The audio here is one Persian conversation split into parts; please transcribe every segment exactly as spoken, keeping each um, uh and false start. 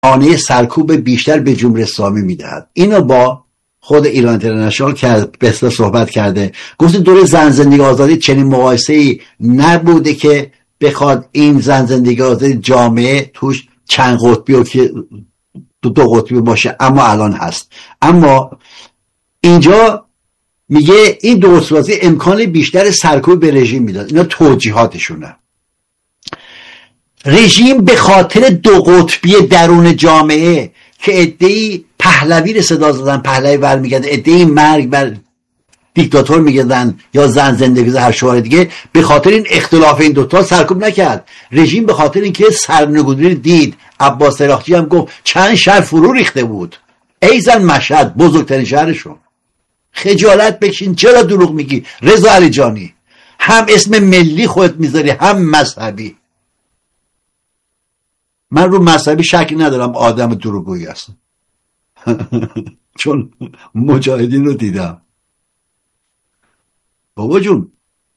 مانع سرکوب بیشتر به جمهوری اسلامی میدهد. اینو با خود ایران اینترنشنال که به اصطلاح صحبت کرده، گفت دوره زن زندگی آزادی چنین مقایسه‌ای نبوده که بخواد این زن زندگی آزادی جامعه توش چند قطبی و که دو, دو قطبی باشه، اما الان هست. اما اینجا میگه این دو قطبی امکان بیشتر سرکوب به رژیم میداد. اینا توجیهاتشونه. رژیم به خاطر دو قطبی درون جامعه که عده‌ای پهلوی رو صدا زدن، پهلوی ور میگردن، عده‌ای مرگ بر دیکتاتور میگردن یا زن زندگی هر شعار دیگه، به خاطر این اختلاف این دوتا سرکوب نکرد. رژیم به خاطر اینکه سرنگونی دید، عباس سراخچی هم گفت چند شهر فرو ریخته بود، ای زن مشهد بزرگترین شهرشون. خجالت بکشین، چرا دروغ میگی رضا علیجانی؟ هم اسم ملی خودت میذاری هم مذهبی. من رو مذهبی شکی ندارم، آدم دروغگویی هستم چون مجاهدین رو دیدم. بابا جون،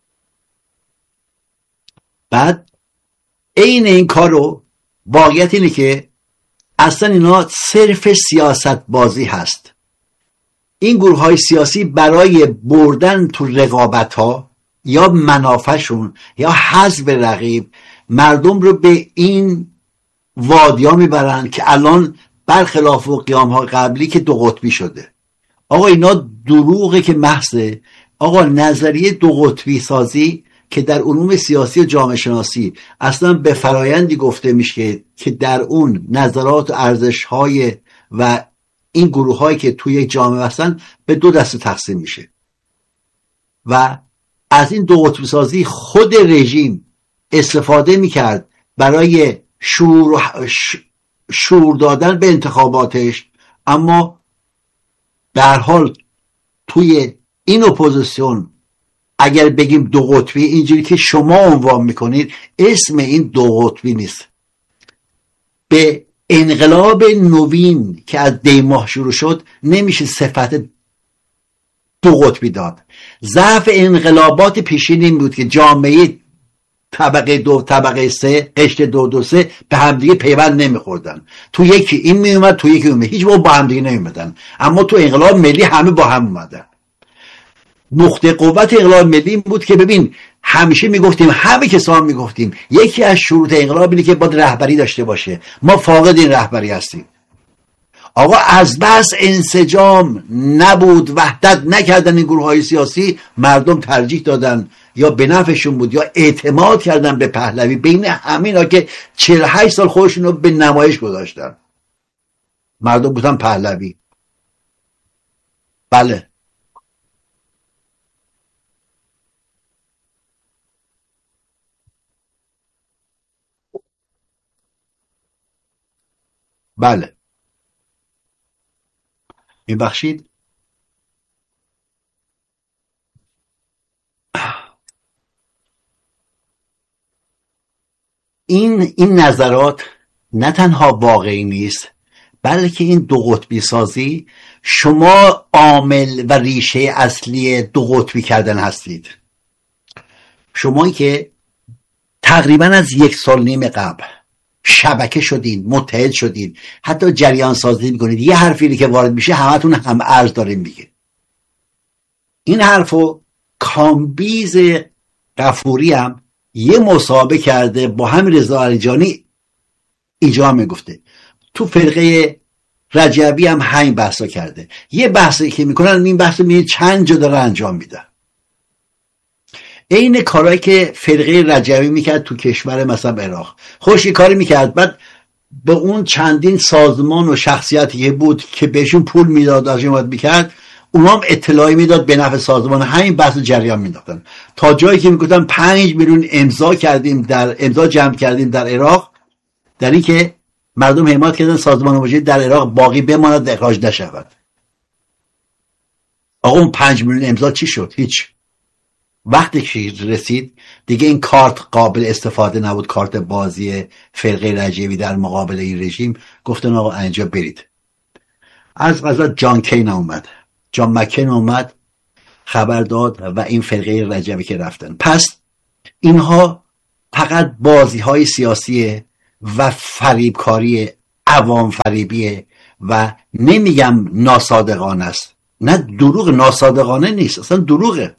بعد عین این کارو، واقعیت اینه که اصلا اینا صرف سیاست بازی هست. این گروه های سیاسی برای بردن تو رقابت ها یا منافعشون یا حذف رقیب مردم رو به این وادیا میبرن که الان برخلاف و قیام ها قبلی که دو قطبی شده. آقا اینا دروغه که محضه. آقا نظریه دو قطبی سازی که در علوم سیاسی و جامعه شناسی اصلا به فرایندی گفته میشه که در اون نظرات و ارزش های و این گروه هایی که توی یک جامعه هستن به دو دسته تقسیم میشه و از این دو قطبی سازی خود رژیم استفاده میکرد برای شور, شور دادن به انتخاباتش. اما به هر حال توی این اپوزیسیون اگر بگیم دو قطبی اینجوری که شما عنوان میکنید، اسم این دو قطبی نیست. به انقلاب نوین که از دی ماه شروع شد نمیشه صفت دو قطبی داد. ضعف انقلابات پیشین این بود که جامعه طبقه دو طبقه سه قشر دو دو سه به همدیگه پیوند نمیخوردن. تو یکی این میومد تو یکی اومد، هیچ با همدیگه نمیومدن. اما تو انقلاب ملی همه با هم اومدن. نقطه قوت انقلاب ملی این بود که ببین همیشه میگفتیم، همه کسان میگفتیم یکی از شروط انقلاب اینه که باید رهبری داشته باشه. ما فاقد این رهبری هستیم. آقا از بس انسجام نبود، وحدت نکردن این گروه های سیاسی، مردم ترجیح دادن یا به نفعشون بود یا اعتماد کردن به پهلوی. بین همینا که چهل و هشت سال خودشون رو به نمایش گذاشتن، مردم گفتن پهلوی. بله بله میبخشید. این این نظرات نه تنها واقعی نیست، بلکه این دو قطبی سازی شما عامل و ریشه اصلی دو قطبی کردن هستید. شمایی که تقریبا از یک سال نیم قبل شبکه شدین، متحد شدین، حتی جریان سازی میکنید، یه حرفی که وارد میشه همتون هم ارز داریم میگه. این حرفو کامبیز غفوری هم یه مسابقه کرده با همین رضا علیجانی اینجا هم میگفته. تو فرقه رجبی هم همین بحثا کرده. یه بحثی که میکنن این بحثو میگه چند جا داره انجام میدن. این کارهایی که فرقه رجبی میکرد تو کشور مثلا عراق، خوش کاری میکرد، بعد به اون چندین سازمان و شخصیتی که بود که بهشون پول میداد از میکرد، اونام اطلاعی میداد به نفع سازمان. همین بحث جریان میدادن تا جایی که میگفتن پنج میلیون امضا کردیم در امضا جمع کردیم در عراق، در این که مردم حمایت کردن سازمان مجاهدین در عراق باقی بماند، اخراج نشود. آقا اون پنج میلیون امضا چی شد؟ هیچ. وقتی که رسید دیگه این کارت قابل استفاده نبود، کارت بازی فرقه رجبی در مقابل این رژیم. گفتن آقا اینجا برید. از قضا جان کین اومد، جان مکین اومد، خبر داد و این فرقه رجبی که رفتن. پس اینها فقط بازی های سیاسی و فریبکاری عوام فریبیه و نمیگم ناصادقانه است، نه دروغ، ناصادقانه نیست، اصلا دروغه.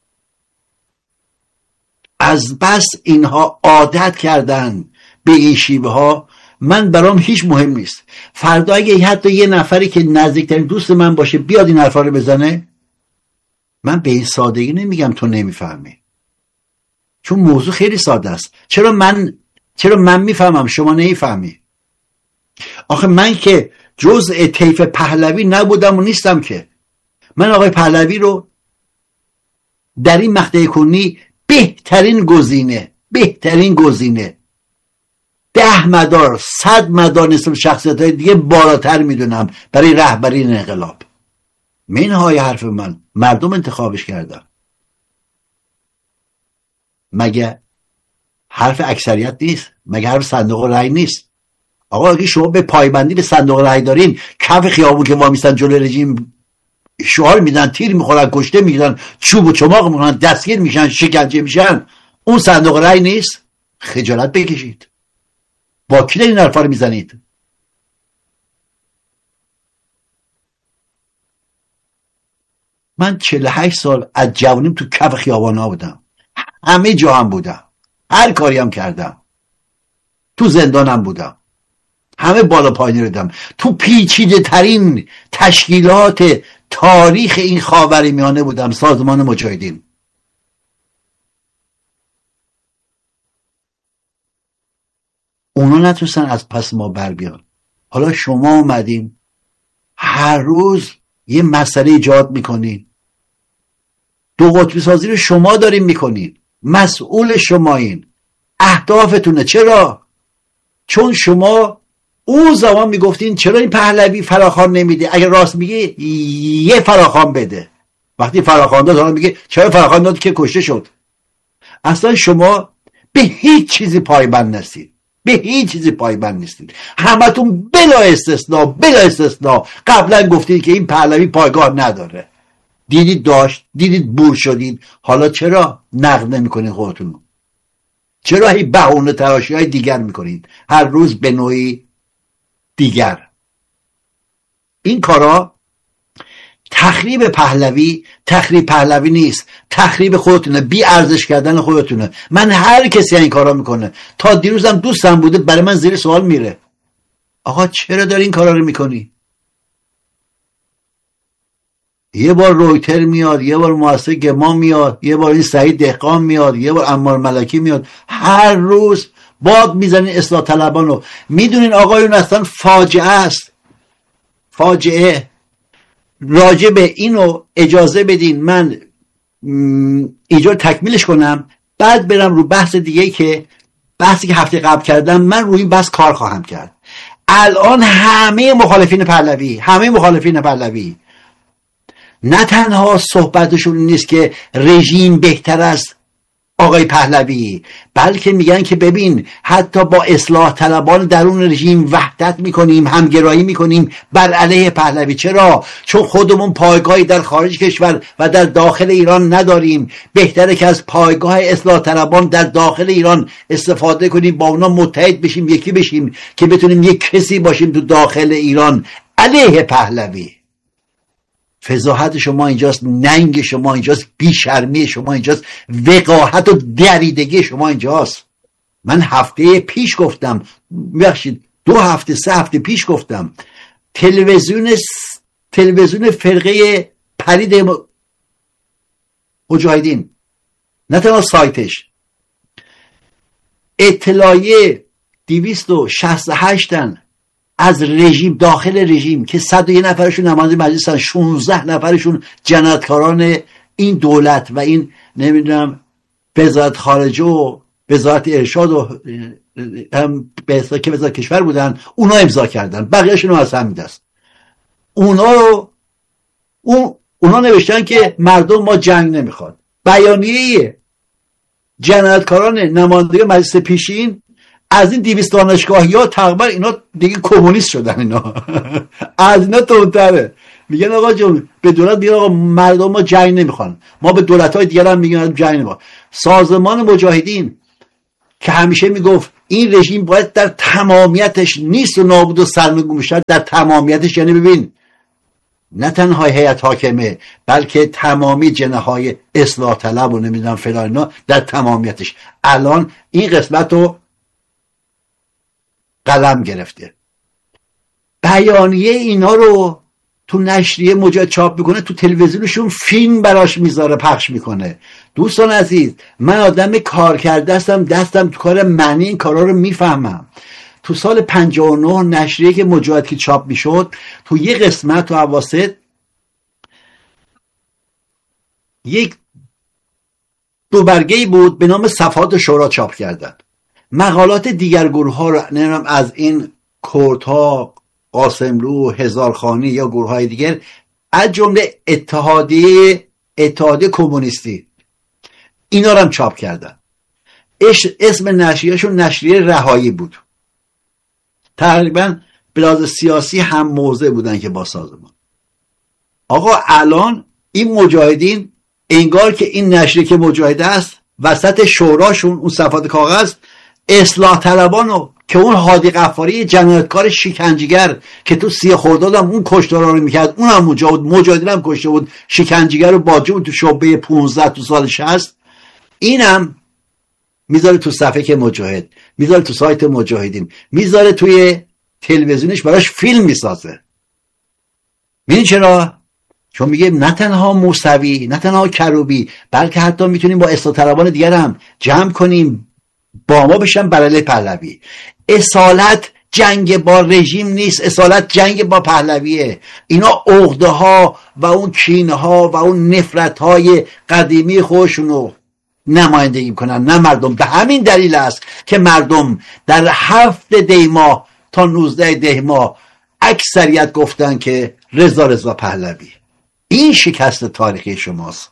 از بس اینها عادت کردن به این شیوه ها، من برام هیچ مهم نیست. فردا اگه حتی یه نفری که نزدیکترین دوست من باشه بیاد این حرفا رو بزنه، من به این سادگی نمیگم تو نمیفهمی، چون موضوع خیلی ساده است. چرا من چرا من میفهمم شما نمیفهمی؟ آخه من که جزء طیف پهلوی نبودم و نیستم که. من آقای پهلوی رو در این مقطع کنی بهترین گزینه بهترین گزینه ده مدار صد مدار نسبت شخصیت های دیگه بالاتر میدونم برای رهبری این انقلاب. منهای حرف من، مردم انتخابش کردن. مگه حرف اکثریت نیست؟ مگه حرف صندوق رأی نیست؟ آقا اگه شما به پایبندی به صندوق رأی دارین، کف خیابون که وامیستن جلوی رژیم شعار میدن، تیر میخورن، کشته میگیرن، چوب و چماق میخورن، دستگیر میشن، شکنجه میشن، اون صندوق رأی نیست؟ خجالت بکشید. با کی این حرفا رو میزنید؟ من چهل و هشت سال از جوانیم تو کف خیابانا بودم، همه جا هم بودم، هر کاری هم کردم، تو زندانم بودم، همه بالا پایینی رو دیدم، تو پیچیده ترین تشکیلات تاریخ این خاورمیانه بودم، سازمان مجاهدین. اونا نتونستن از پس ما بر بیان. حالا شما اومدین هر روز یه مسئله ایجاد میکنین، دو قطبی سازی رو شما دارین میکنین، مسئول شمایین، اهدافتونه. چرا؟ چون شما اون زمان میگفتین چرا این پهلوی فراخوان نمیده، اگه راست میگه یه فراخوان بده. وقتی فراخوان داد حالا میگه چرا فراخوان داد که کشته شد. اصلا شما به هیچ چیزی پایبند نیستید، به هیچ چیزی پایبند نیستید. همتون بلا استثناء بلا استثناء قبلا گفتید که این پهلوی پایگاه نداره، دیدید داشت، دیدید بور شدید. حالا چرا نقد نمیکنید خودتون؟ چرا هی بهونه تراشی های دیگر میکنید، هر روز به نوعی دیگر؟ این کارا تخریب پهلوی تخریب پهلوی نیست، تخریب خودتونه، بی ارزش کردن خودتونه. من هر کسی این کارا میکنه، تا دیروزم دوستم بوده، برای من زیر سوال میره. آقا چرا داری این کارا رو میکنی؟ یه بار رویتر میاد، یه بار مؤسسه گما میاد، یه بار این سعید دهقان میاد، یه بار عمار ملکی میاد، هر روز باد میزنین اصلاح طلبان رو. میدونین آقایون اصلا فاجعه است، فاجعه. راجع به اینو اجازه بدین من اینجا تکمیلش کنم، بعد برم رو بحث دیگه که بحثی که هفته قبل کردم. من روی این بحث کار خواهم کرد. الان همه مخالفین پهلوی همه مخالفین پهلوی نه تنها صحبتشون نیست که رژیم بهتر است آقای پهلوی، بلکه میگن که ببین حتی با اصلاح طلبان درون رژیم وحدت میکنیم، همگرایی میکنیم بر علیه پهلوی. چرا؟ چون خودمون پایگاهی در خارج کشور و در داخل ایران نداریم. بهتره که از پایگاه اصلاح طلبان در داخل ایران استفاده کنیم، با اونا متحد بشیم، یکی بشیم که بتونیم یک کسی باشیم تو داخل ایران علیه پهلوی. فضاحت شما اینجاست، ننگ شما اینجاست، بیشرمی شما اینجاست، وقاحت و دریدگی شما اینجاست. من هفته پیش گفتم، ببخشید دو هفته سه هفته پیش گفتم، تلویزیون تلویزیون فرقه پرید مجاهدین، نه تنها سایتش، اطلاعیه دویست و شصت و هشت از رژیم، داخل رژیم که صد و یک نفرشون نماینده مجلس هستن، شانزده نفرشون جنایتکاران این دولت و این نمیدونم وزارت خارجه و وزارت ارشاد و هم به که وزارت کشور بودن، اونا امضا کردن، بقیه‌شون رو از همین دست. اونا رو اون اونا نوشتن که مردم ما جنگ نمیخواد. بیانیه جنایتکاران نماینده مجلس پیشین از این دویست دانشگاهی ها تقریبا اینا دیگه کمونیست شدن، اینا از اینا تندتره. میگن آقا جون به دولت میگن آقا مردم ما جنگ نمیخوان، ما به دولت های دیگر هم میگن جنگ نمیخوان. سازمان مجاهدین که همیشه میگفت این رژیم باید در تمامیتش نیست و نابود و سرنگون بشه. در تمامیتش یعنی ببین نه تنها هیئت حاکمه بلکه تمامی جناح‌های اصلاح طلب و نمیدونم فلان اینا در تمامیتش. الان این قسمت رو قلم گرفته، بیانیه اینا رو تو نشریه مجاهد چاپ میکنه، تو تلویزیونشون فیلم براش میذاره پخش میکنه. دوستان عزیز، من آدم کار کرده هستم، دستم تو کار، معنی این کارا رو میفهمم. تو سال پنجاه و نه نشریه که مجاهد که چاپ میشد، تو یه قسمت تو اواسط یک دو برگه‌ای بود به نام صفحات شورا چاپ کردن. مقالات دیگر گروه ها رو نمیدونم از این کردها، قاسملو، هزارخانی یا گروه های دیگر، از جمله اتحادیه اتحادیه کمونیستی، اینا رو هم چاپ کردن. اسم نشریهشون نشریه رهایی بود. تقریبا بلاز سیاسی هم موضع بودن که با سازمان. آقا الان این مجاهدین انگار که این نشریه که مجاهده است وسط شوراشون اون صفحات کاغذ اصلاح طلبانو که اون هادی غفاری جنایتکار شکنجهگر که تو سی خرداد هم اون کشتارا رو میکرد، اون هم مجاهد مجاهدین هم کشته بود، شکنجهگر رو باجه بود تو شعبه پانزده تو سال شصت، اینم میذاره تو صفحه که مجاهد، میذاره تو سایت مجاهدین، میذاره توی تلویزیونش براش فیلم میسازه. میدونی چرا؟ چون میگه نه تنها موسوی، نه تنها کروبی، بلکه حتی میتونیم با اصلاح طلبان دیگر هم جمع کنیم با ما بشن بر علیه پهلوی. اصالت جنگ با رژیم نیست، اصالت جنگ با پهلویه. اینا عقده ها و اون کینه ها و اون نفرت های قدیمی خودشونو نمایندگی کنن، نه مردم. به همین دلیل است که مردم در هفت دی ماه تا نوزده دی ماه اکثریت گفتن که رضا رضا پهلوی. این شکست تاریخی شماست.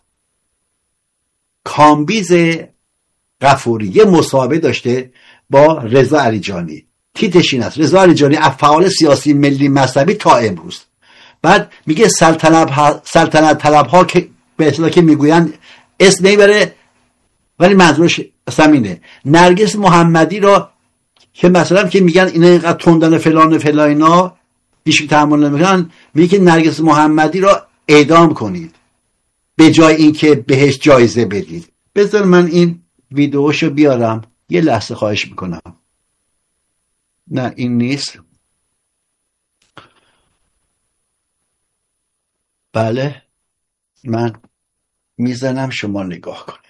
کامبیز غفوری یه مصاحبه داشته با رضا علیجانی، تیترش این است: رضا علیجانی فعال سیاسی ملی مذهبی تا امروز. بعد میگه سلطنت ها سلطنت طلب ها که به اصطلاح که میگوین اسم نمیبره ولی منظورش همینه. نرگس محمدی را که مثلا که میگن اینا اینقدر تندن فلان فلان اینا هیچ تحمل نمیکنن، میگه که نرگس محمدی را اعدام کنید به جای اینکه بهش جایزه بدید. بذار من این ویدیوشو بیارم، یه لحظه خواهش میکنم. نه این نیست. بله من میزنم شما نگاه کنید.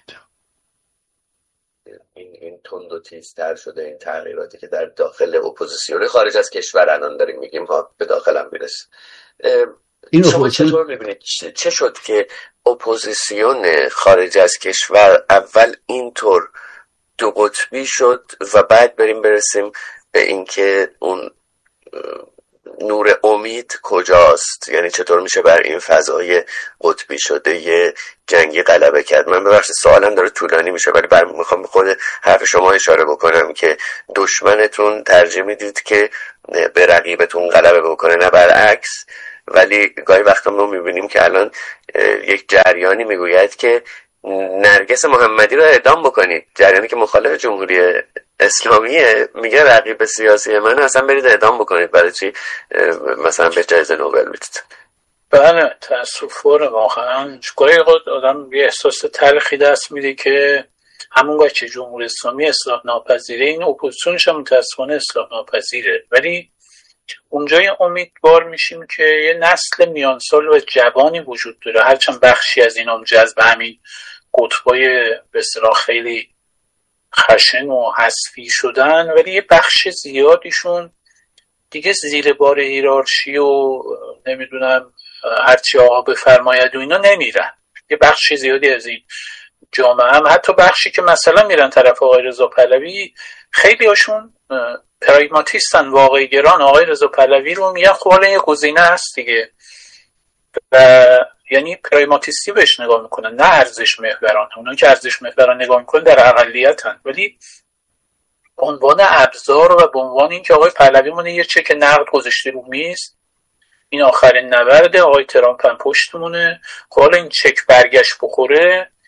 این این تند و تیزتر شده این تغییراتی که در داخل اپوزیسیون خارج از کشور الان داریم میگیم ها به داخلم میرسه. شما چطور میبینید چه شد که اپوزیسیون خارج از کشور اول اینطور دو قطبی شد و بعد بریم برسیم به اینکه اون نور امید کجاست؟ یعنی چطور میشه بر این فضای قطبی شده یه جنگی غلبه کرد؟ من ببخشید سوالم داره طولانی میشه ولی بر میخوام به خود حرف شما اشاره بکنم که دشمنتون ترجیح میدید که به رقیبتون غلبه بکنه نه برعکس. ولی گاهی وقتا ما میبینیم که الان یک جریانی میگوید که نرگس محمدی رو اعدام بکنید، جریانی که مخالف جمهوری اسلامیه میگه رقیب سیاسی من اصلا برید اعدام بکنید. برای چی مثلا به جایزه نوبل میدید؟ بله تاسفانه واقعا گاهی آدم یه احساس تلخی دست میده که همونگاه که جمهوری اسلامی اصلاح ناپذیره این اپوزیسیونش هم متاسفانه اصلاح ناپذیره. ولی اونجای امیدوار میشیم که یه نسل میانسال و جوانی وجود داره، هرچند بخشی از اینا جذب همین قطبای به اصطلاح خیلی خشن و حذفی شدن، ولی یه بخش زیادیشون دیگه زیر بار هیرارشی و نمیدونم هرچی آقا بفرماید و اینا نمیرن. یه بخش زیادی از این جامعه هم حتی بخشی که مثلا میرن طرف آقای رضا پهلوی خیلی هاشون پراگماتیستن، واقعی گران. آقای رضا پهلوی رو میگن خب حالا یه گزینه هست دیگه و یعنی پراگماتیستی بهش نگاه میکنن نه ارزش محوران. اونا که ارزش محوران نگاه میکنن در اقلیتن، ولی به عنوان ابزار و به عنوان این که آقای پهلوی مونه یه چک نقد گذاشته رو میز، این آخرین نبرده، آقای ترامپ هم پشتمونه، خب حالا این چک برگشت بخوره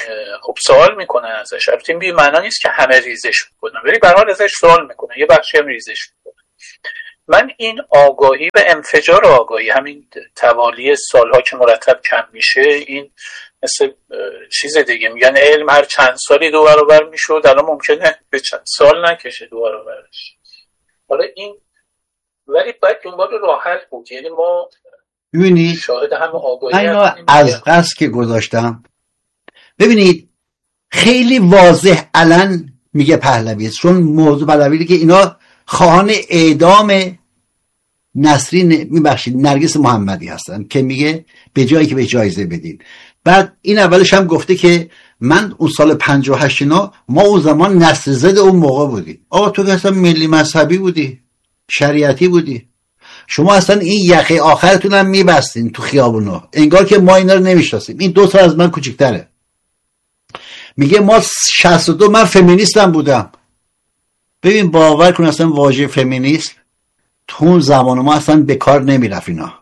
خب سوال میکنن ازش. البته این بی معنا نیست که همه ریزش میکنن، ولی به هر حال ازش سوال میکنن، یه بخشی هم ریزش میکنن. من این آگاهی و انفجار آگاهی، همین توالی سالها که مرتب کم میشه، این مثل چیز دیگه میگن علم هر چند سالی دو برابر میشد، الان ممکنه به چند سال نکشه دو برابرش. حالا این ولی باید دنبال راه حل بود. یعنی ما ببینید شاهد هم آگاهی اینو از قصد که گذاشتم، ببینید خیلی واضح علن میگه پهلوی، چون موضوع پهلوی که اینا خواهان اعدام نسرین میبخشید نرگس محمدی هستن که میگه به جایی که به جایزه بدین. بعد این اولش هم گفته که من اون سال پنجاه و هشت اینا ما اون زمان نسل زد اون موقع بودی. آقا تو که اصلا ملی مذهبی بودی، شریعتی بودی، شما اصلا این یقه آخرتون هم میبستین تو خیابونا، انگار که ما اینا رو نمیشناسیم. این دو سال از من کوچیک‌تره. میگه ما شصت و دو من فمینیستم بودم. ببین باور کن اصلا واژه فمینیست تو اون زمان ما اصلا به کار نمیرفت اینا.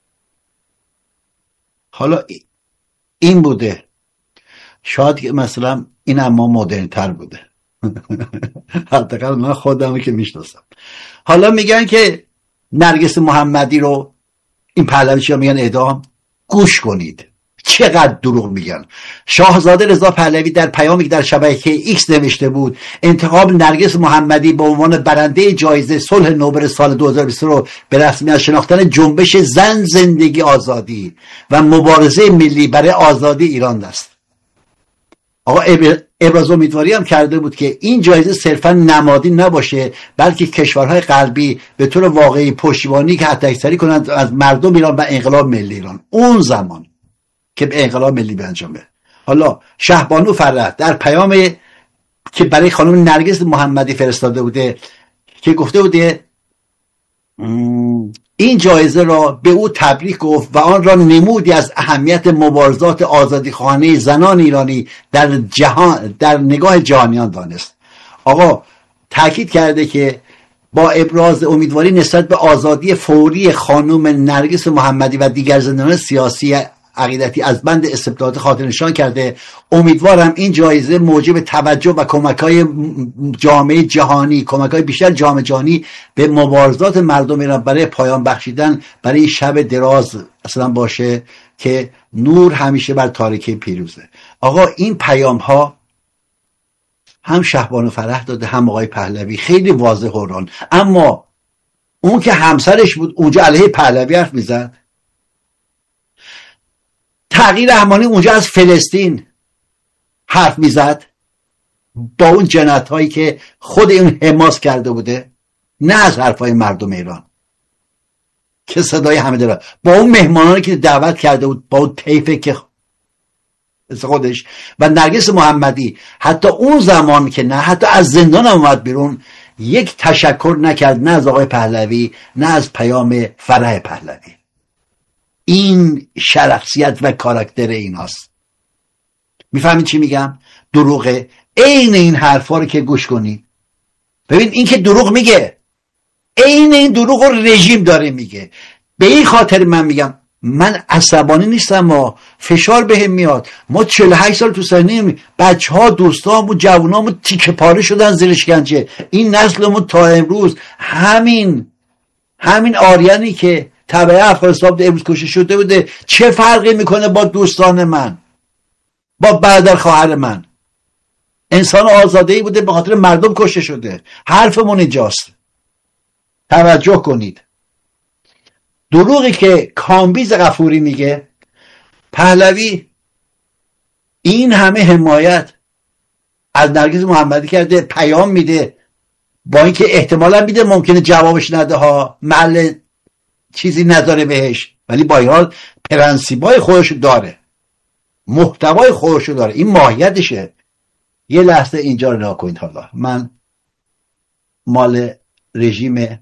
حالا این بوده، شاید مثلا این اما مدرن تر بوده حداقل من خودمو که میشناسم. حالا میگن که نرگس محمدی رو این پهلوی چیا میگن اعدام. گوش کنید چقدر دروغ میگن. شاهزاده رضا پهلوی در پیامی که در شبکه ایکس نوشته بود انتخاب نرگس محمدی به عنوان برنده جایزه صلح نوبل سال دو هزار و بیست رو به رسمیت شناختن جنبش زن، زندگی، آزادی و مبارزه ملی برای آزادی ایران است. آقا ابراز امیدواری هم کرده بود که این جایزه صرفا نمادی نباشه، بلکه کشورهای غربی به طور واقعی پشتیبانی که حداکثری کنند از مردم ایران و انقلاب ملی ایران اون زمان که به انقلاب ملی به انجام بره. حالا شهبانو فرح در پیام که برای خانم نرگس محمدی فرستاده بوده که گفته بوده این جایزه را به او تبریک گفت و آن را نمودی از اهمیت مبارزات آزادی خواهانه زنان ایرانی در جهان در نگاه جهانیان دانست. آقا تاکید کرده که با ابراز امیدواری نسبت به آزادی فوری خانم نرگس محمدی و دیگر زندانیان سیاسی عقیدتی از بند استبداد خاطر نشان کرده. امیدوارم این جایزه موجب توجه و کمک‌های جامعه جهانی، کمک‌های بیشتر جامعه جهانی به مبارزات مردم ایران برای پایان بخشیدن برای این شب دراز اصلا باشه که نور همیشه بر تاریکی پیروزه. آقا این پیام‌ها هم شهبانو فرح داده هم آقای پهلوی، خیلی واضح هوران. اما اون که همسرش بود اونجا علیه پهلوی حرف میزد. تغییر رحمانی اونجا از فلسطین حرف میزد با اون جنایت هایی که خود اون حماس کرده بوده، نه از حرفای مردم ایران که صدای همه داره، با اون مهمانانی که دعوت کرده بود، با اون طیفه که خودش و نرگس محمدی حتی اون زمان که نه حتی از زندان هم اومد بیرون یک تشکر نکرد، نه از آقای پهلوی نه از پیام فرح پهلوی. این شخصیت و کاراکتر ایناست. میفهمید چی میگم؟ دروغه. عین این حرفا رو که گوش کنید، ببین این که دروغ میگه، عین این دروغ رو رژیم داره میگه. به این خاطر من میگم من عصبانی نیستم، ما فشار بهم میاد. ما چهل و هشت سال تو سنیم، بچه ها دوستامون جوونامون تیکه پاره شدن زیر اشکنجه. این نسلمون تا امروز همین همین آریانی که تبعه افغانستان امروز کشته شده بوده چه فرقی میکنه با دوستان من، با برادر خواهر من؟ انسان آزاده‌ای بوده به خاطر مردم کشته شده. حرفمون اینجاست، توجه کنید. دروغی که کامبیز غفوری میگه پهلوی این همه حمایت از نرگس محمدی کرده، پیام میده، با اینکه احتمالا میده ممکنه جوابش نده ها، محل چیزی نداره بهش، ولی با این حال پرنسیبای خودشو داره، محتوای خودشو داره، این ماهیتشه. یه لحظه اینجا رو نگاه کنید. حالا من مال رژیم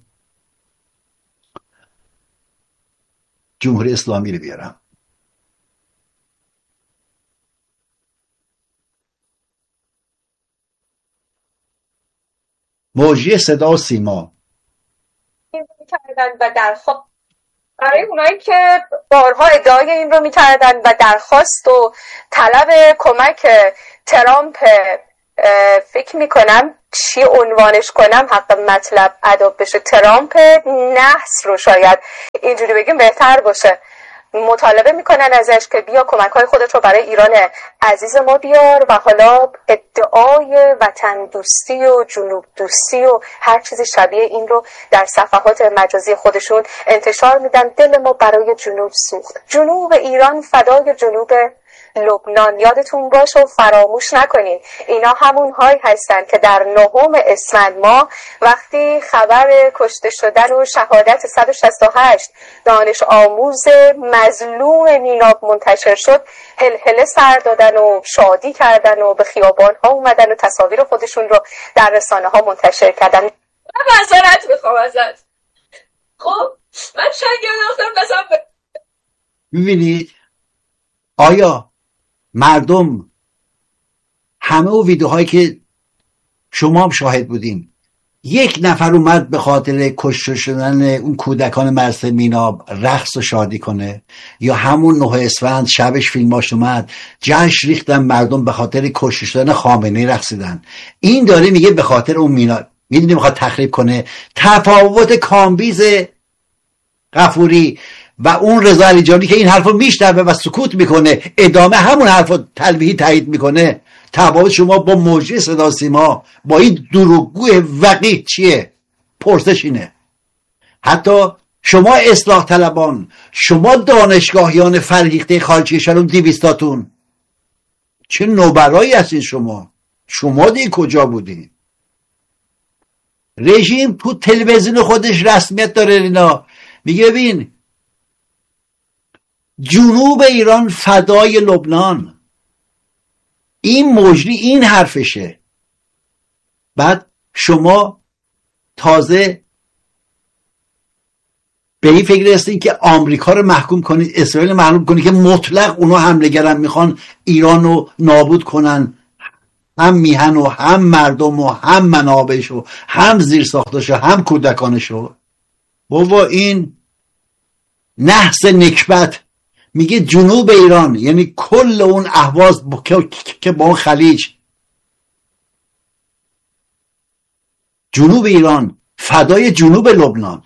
جمهوری اسلامی رو بیارم. موجی صدا و سیما کردن و در خود برای اونایی که بارها ادعای این رو می‌کردن و درخواست و طلب کمک ترامپ، فکر میکنم چی عنوانش کنم حق مطلب ادا بشه، ترامپ نحس رو شاید اینجوری بگیم بهتر باشه، مطالبه میکنن ازش که بیا کمک های خودت رو برای ایران عزیز ما بیار و حالا ادعای وطن دوستی و جنوب دوستی و هر چیزی شبیه این رو در صفحات مجازی خودشون انتشار میدن. دل ما برای جنوب سوخت، جنوب ایران فدای جنوب لبنان. یادتون باشه و فراموش نکنین اینا همون هایی هستن که در نهم اسفند ماه وقتی خبر کشته شدن و شهادت صد و شصت و هشت دانش آموز مظلوم میناب منتشر شد هلهله سر دادن و شادی کردن و به خیابان ها اومدن و تصاویر خودشون رو در رسانه ها منتشر کردن. من معذرت میخوام ازت. خب من شنگه ناختم بزن. ببینید آیا مردم همه و ویدیوهایی که شما هم شاهد بودین یک نفر اومد به خاطر کشته شدن اون کودکان مرسه میناب رقص و شادی کنه؟ یا همون نه اسفند شبش فیلماش اومد جشن ریختن مردم به خاطر کشته شدن خامنه‌ای رقصیدن؟ این داره میگه به خاطر اون میناب، میدونی میخواد تخریب کنه. تفاوت کامبیز غفوری و اون رضا علیجانی که این حرفو میشنوه و سکوت میکنه ادامه همون حرفو تلویحی تایید میکنه، تفاوت شما با موجی صدا سیما با این دروغگوی وقیح چیه؟ پرسش اینه. حتی شما اصلاح طلبان، شما دانشگاهیان فرهیخته خارجی شلوم دیویستاتون، چه نوبرایی هستین شما؟ شما دیگه کجا بودین؟ رژیم تو تلویزیون خودش رسمیت داره اینا، میگه ببین جنوب ایران فدای لبنان، این مجری این حرفشه. بعد شما تازه به این فکر هستین که آمریکا رو محکوم کنید، اسرائیل محکوم کنید که مطلق اونا حمله گرن میخوان ایران رو نابود کنن، هم میهن و هم مردم و هم منابعش و هم زیرساختش و هم کودکانش رو. بابا این نحس نکبت میگه جنوب ایران یعنی کل اون اهواز که با اون خلیج، جنوب ایران فدای جنوب لبنان.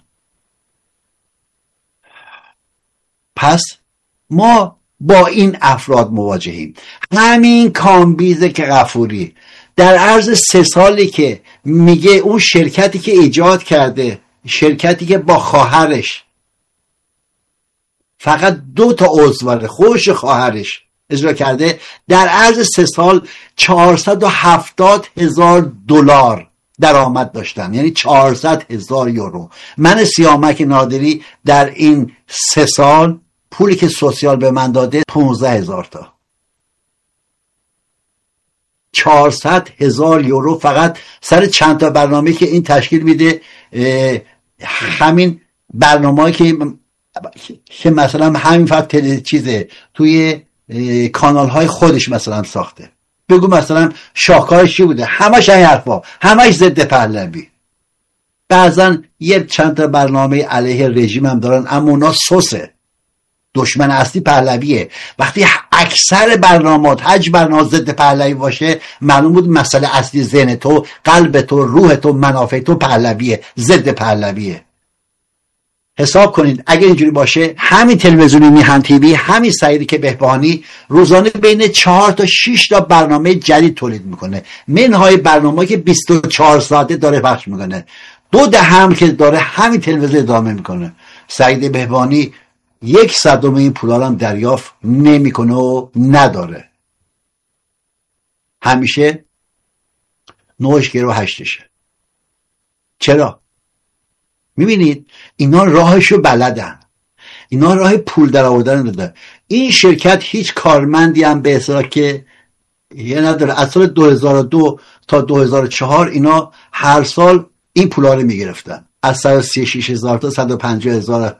پس ما با این افراد مواجهیم. همین کامبیزه که غفوری در عرض سه سالی که میگه اون شرکتی که ایجاد کرده، شرکتی که با خواهرش فقط دو تا عضو خوش خواهرش اجرا کرده، در عرض سه سال چهارصد و هفتاد هزار دلار درآمد داشتن، یعنی چهارصد هزار یورو. من سیامک نادری در این سه سال پولی که سوسیال به من داده پونزده هزار تا، چهارصد هزار یورو فقط سر چند تا برنامه که این تشکیل میده. همین برنامه‌ای که که مثلا همین فقط چیزه توی کانال های خودش مثلا ساخته، بگو مثلا شاهکارش چی بوده؟ همش این حرفا، همش ضد پهلوی. بعضا یه چند تا برنامه علیه رژیم هم دارن، اما اونا سوسه. دشمن اصلی پهلویه. وقتی اکثر برنامات حج برنامه ضد پهلوی باشه، معلوم بود مسئله اصلی ذهن تو، قلب تو، روح تو، منافع تو پهلویه، ضد پهلویه. حساب کنید اگه اینجوری باشه، همین تلویزیونی میهن تیوی، همین سعیدی که بهبهانی روزانه بین چهار تا شش تا برنامه جدید تولید میکنه، منهای برنامه که بیست و چهار ساعته داره پخش میکنه. دو ده هم که داره همین تلویزیون ادامه میکنه. سعید بهبهانی یک صدم این پولا هم دریافت نمیکنه و نداره. همیشه نوش گیرو هشتشه. چرا؟ میبینید اینا راهشو بلدن، اینا راه پول در آوردن داده. این شرکت هیچ کارمندی هم به اصطلاح که یه نداره. از سال دو هزار و دو تا دو هزار و چهار اینا هر سال این پولا رو میگرفتن، از صد و سی و شش هزار تا صد و پنجاه هزار،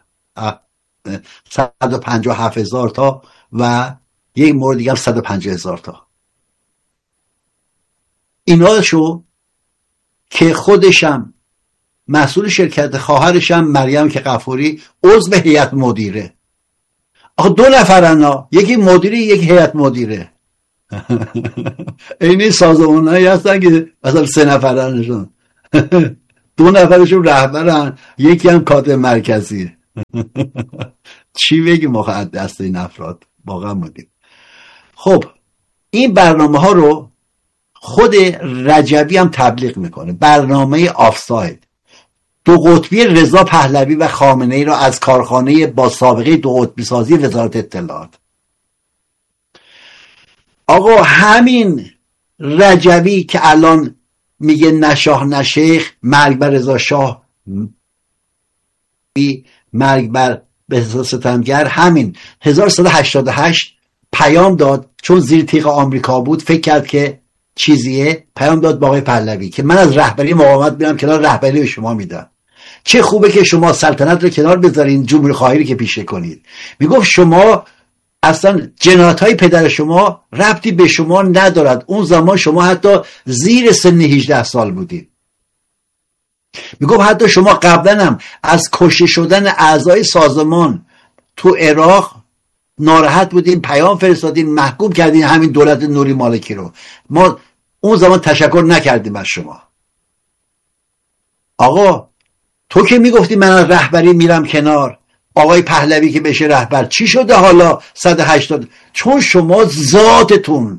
صد و پنجاه و هفت هزار تا و یک مورد دیگه هم صد و پنجاه هزار تا. اینا شو که خودشم مسئول شرکت، خواهرش هم مریم که غفوری عضو هیئت مدیره. آخه دو نفرن، یکی مدیری یکی هیئت مدیره. اینی سازمان‌هایی هستن که مثلا سه نفرنشون دو نفرشون رهبرن، یکی هم کادر مرکزی. چی بگیم ما دست این افراد واقعا مدیم. خب این برنامه ها رو خود رجبی هم تبلیغ میکنه، برنامه آفساید، دو قطبی رضا پهلوی و خامنه ای را از کارخانه با سابقه دو قطبی سازی وزارت اطلاعات. آقا همین رجبی که الان میگه نشاه نشیخ، مرگ بر رضا شاه، مرگ بر بهزاد ستمگر، همین هزار و سیصد و هشتاد و هشت پیام داد، چون زیر تیغ آمریکا بود فکر کرد که چیزیه، پیام داد با آقای پهلوی که من از رهبری مقاومت میرم کنار، رهبری به شما میدم، چه خوبه که شما سلطنت رو کنار بذارین، جمهوری خواهی رو که پیشه کنید. میگفت شما اصلا جنایت های پدر شما ربطی به شما ندارد، اون زمان شما حتی زیر سن هجده سال بودید. میگفت حتی شما قبلا هم از کشته شدن اعضای سازمان تو عراق ناراحت بودین، پیام فرستادین، محکوم کردین همین دولت نوری مالکی رو، ما اون زمان تشکر نکردیم از شما. آقا تو که میگفتی من از رهبری میرم کنار، آقای پهلوی که بشه رهبر، چی شده حالا صد و هشتاد؟ چون شما ذاتتون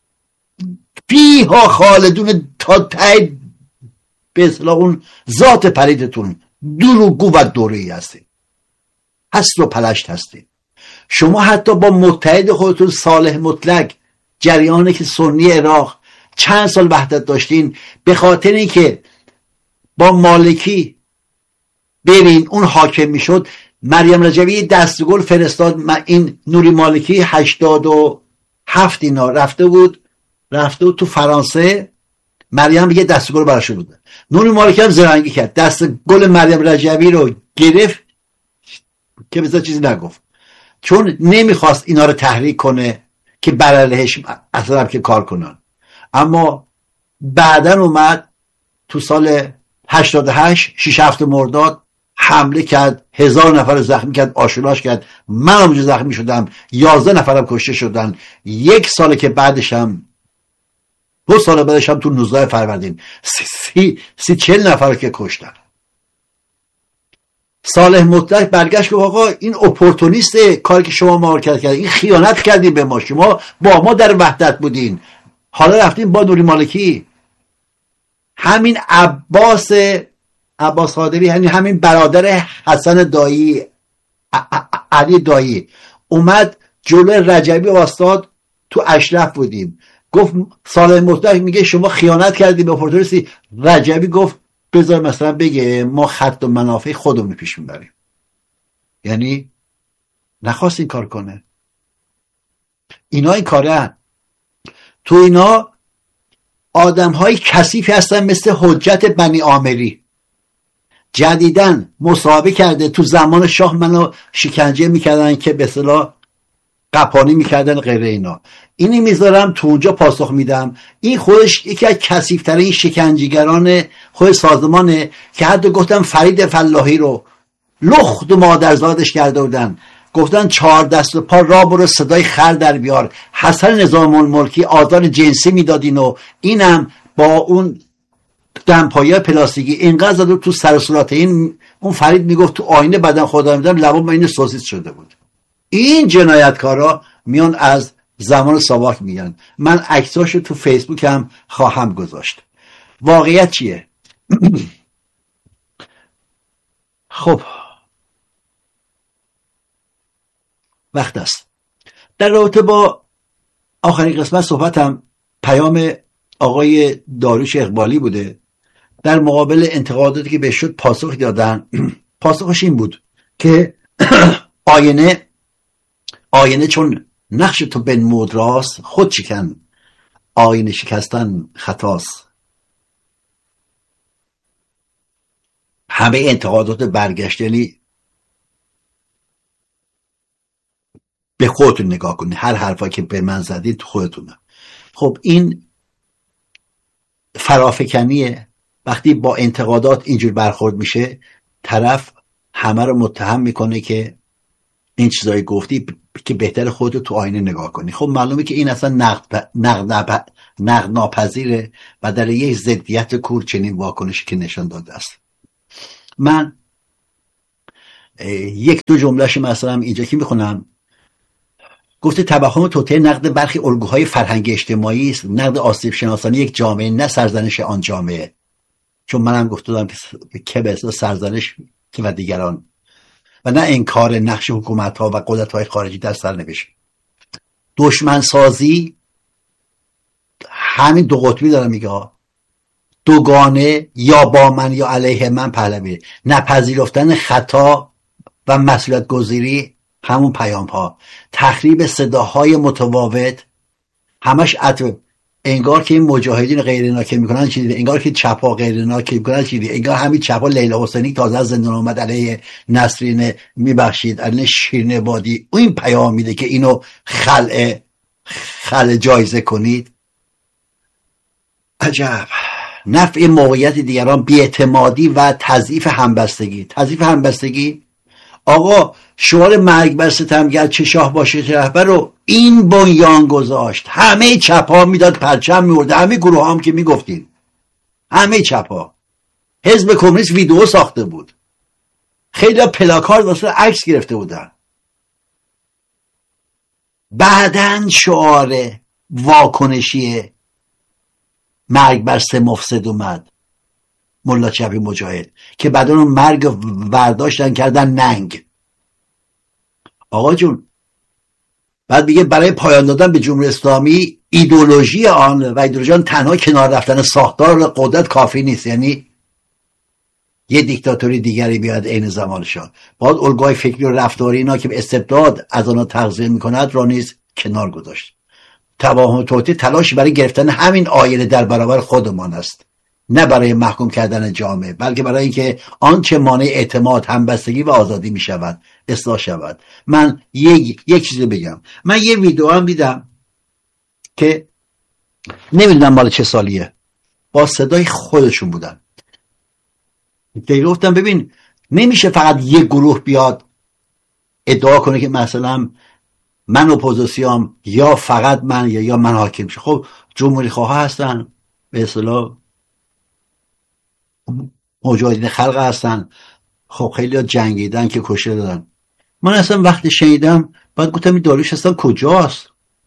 فیها خالدون تا ته، به اصطلاح اون ذات پلیدتون دروغگو و دوره‌ای هستید، هست و پلشت هستید. شما حتی با متحد خودتون صالح مطلق، جریانی که سنی عراق چند سال وحدت داشتین، به خاطر اینکه با مالکی برین اون حاکم میشد، مریم رجبی دستگل فرستاد، این نوری مالکی هشتاد و هفت اینا رفته بود رفته بود تو فرانسه، مریم یه دستگل براش بود، نوری مالکی هم زرنگی کرد، دستگل مریم رجبی رو گرفت که بذار چیزی نگفت، چون نمیخواست اینا رو تحریک کنه که بر علیهش اصلا که کار کنن. اما بعدن اومد تو سال هشتاد و هشت شش هفت مرداد حمله کرد، هزار نفر زخمی کرد، آشولاش کرد، من هم زخمی شدم، یازده نفرم کشته شدن. یک سال که بعدش هم دو سال بعدش هم تو نوزده فروردین سی, سی, سی چل نفر که کشتن. صالح مطلق برگشت که آقا این اپورتونیسته کاری که شما ما کرد، این خیانت کردین به ما، شما با ما در وحدت بودین، حالا رفتین با نوری مالکی. همین عباس عباس خادری، یعنی همین برادر حسن دایی، علی دایی، اومد جلوی رجبی واسطاد، تو اشرف بودیم، گفت صالح مطلق میگه شما خیانت کردی به اپورتونیستی. رجبی گفت بذار مثلا بگه ما خط و منافع خودمون پیش میبریم، یعنی نخواست این کار کنه. اینا این کاره، تو اینا آدم های کثیفی هستن مثل حجت بنی آمری، جدیدن مصاحبه کرده، تو زمان شاه منو شکنجه میکردن که به اصطلاح قپانی میکردن غیره اینا، اینی میذارم تو اونجا پاسخ میدم. این خودش یکی از کثیف‌ترین شکنجهگران خود سازمانه که حتی گفتم فرید فلاحی رو لخت و مادرزادش کرده بودن، گفتن چهار دست و پا را برو صدای خر در بیار، حسن نظام الملکی آزار جنسی میدادین و اینم با اون دمپایی پلاستیکی اینقدر زد تو سر و صورت این، اون فرید میگفت تو آینه بدن خدا میدم لبام این سوسیس شده بود. این جنایتکارا میان از زمان ساواک میگن، من عکساشو تو فیسبوک هم خواهم گذاشت. واقعیت چیه؟ خب وقت است در رابطه با آخرین قسمت صحبتم پیام آقای داریوش اقبالی بوده در مقابل انتقاداتی که بهش شد، پاسخ دادن. پاسخش این بود که آینه آینه چون نقش تو بنمود راست، خود شکن آینه شکستن خطاست. همه انتقادات برگشتنی به خودتون نگاه کنید، هر حرفا که به من زدید خودتونه. خب این فرافکنیه وقتی با انتقادات اینجور برخورد میشه، طرف همه رو متهم میکنه که این چیزایی گفتی که بهتر خودت تو آینه نگاه کنی. خب معلومه که این اصلا نقد نقد نقد ناپذیره و در یک ضدیت کور چنین واکنشی که نشان داده است. من یک دو جملهش مثلا اینجا که میخونم، گفته توهم توطئه نقد برخی الگوهای فرهنگ اجتماعی است، نقد آسیب شناسانی یک جامعه، نه سرزنش آن جامعه. چون منم گفتم که به اصلا سرزنش که و دیگران و نه انکار نقش حکومت‌ها و قدرت‌های خارجی در سرنوشت. دشمن سازی همین دو قطبی داره میگه، دوگانه، یا با من یا علیه من پهلوی. نپذیرفتن خطا و مسئولیت گزیری همون پیام ها، تخریب صداهای متفاوت، همش عطف. انگار که این مجاهدین غیر ناکه میکنن چیزی، انگار که چپا غیر ناکه میکنن چیزی، انگار همین چپا لیلا حسینی تازه از زندان اومد علیه نسرین میبخشید علیه شیرین عبادی، این پیام میده که اینو خلع خلع جایزه کنید. عجب. نفع موقعیت دیگران، بی‌اعتمادی و تضعیف همبستگی. تضعیف همبستگی، آقا شعار مرگ بر ستمگر چه شاه باشه چه رهبر رو این بنیان گذاشت، همه چپا میداد پرچم میورده، همه گروه هم که میگفتیم، همه چپا. حزب کمونیست ویدئو ساخته بود، خیلی ها پلاکارد واسه عکس گرفته بودن. بعدن شعار واکنشی مرگ بر سه مفسد اومد، ملا چپی مجاهد، که بعدن اون مرگ برداشتن کردن ننگ. آقا جون بعد میگه برای پایان دادن به جمهوری اسلامی ایدئولوژی آن و ایدئولوژی آن تنها کنار رفتن ساختار قدرت کافی نیست، یعنی یه دیکتاتوری دیگری بیاد عین زمانشان، باید الگوهای فکری و رفتاری اینا که به استبداد از آنها تغذیه میکند را نیز کنار گذاشت. توهم توطئه تلاش برای گرفتن همین آینه در برابر خودمان است، نه برای محکوم کردن جامعه، بلکه برای اینکه آنچه مانع اعتماد، همبستگی و آزادی می شود اصلاح شود. من یک یک چیزی بگم، من یه ویدیو هم دیدم که نمیدونم مال چه سالیه، با صدای خودشون بودن که گفتم ببین نمیشه فقط یه گروه بیاد ادعا کنه که مثلا من اپوزیسیون یا فقط من یا, یا من حاکم شه. خب جمهوری خواه هستن، به اصطلاح مجاهدین خلق هستن، خب خیلی ها جنگیدن که کشته دادن. من اصلا وقتی شنیدم بعد گفتم این داریوش اصلا کجاست؟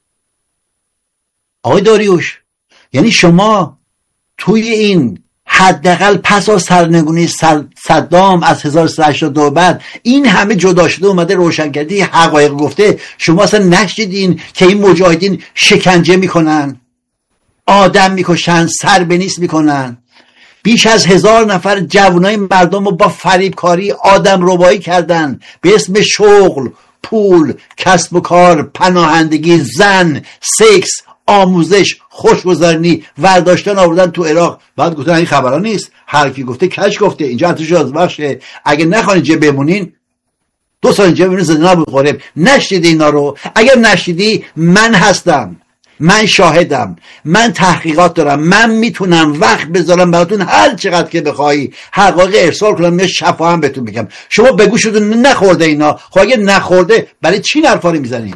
آقای داریوش، یعنی شما توی این حداقل پس از سرنگونی صدام از هزار و سیصد و هشتاد و دو بعد این همه جدا شده اومده روشنگری حقایق گفته، شما اصلا نشنیدین که این مجاهدین شکنجه میکنن، آدم میکشن، سر به نیست میکنن، بیش از هزار نفر جوانای مردم رو با فریبکاری آدم ربایی کردن به اسم شغل، پول، کسب و کار، پناهندگی، زن، سکس، آموزش، خوشگذرانی، ورداشتن آوردن تو عراق. بعد گفتن این خبرها نیست، هر کی گفته کج گفته، اینجا ارتش آزمایشه، اگه نخواین اینجا بمونین دو سال اینجا بمونین زندان ابو غریب. نشدیدی اینا رو؟ اگر نشدیدی من هستم، من شاهدم، من تحقیقات دارم، من میتونم وقت بذارم براتون هر چقدر که بخوایی حقایق ارسال کنم، یا شفا هم بهتون بگم. شما بگو شده نخورده اینا، خب اگه نخورده برای چی حرفا رو میزنین؟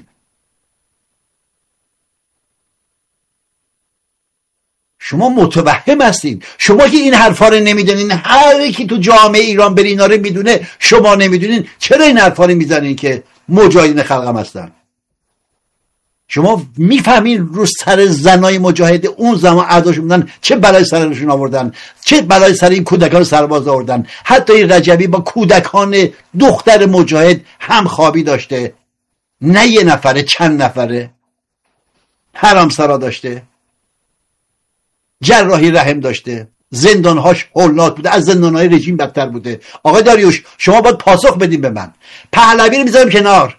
شما متوهم هستین، شما که این حرفا رو نمیدونین، هر کی تو جامعه ایران بری اینا رو میدونه، شما نمیدونین، چرا این حرفا رو میزنین که مجاهدین خلقم هستن؟ شما میفهمین رو سر زنای مجاهد اون زمان اعداشون بودن چه بلای سرشون آوردن، چه بلای سر این کودکان سرباز آوردن؟ حتی این رجبی با کودکان دختر مجاهد هم خوابی داشته، نه یه نفره، چند نفره، حرامسرا داشته، جراحی رحم داشته، زندانهاش هولناک بوده، از زندانهای رژیم بدتر بوده. آقای داریوش شما باید پاسخ بدین به من. پهلوی رو میذاریم کنار،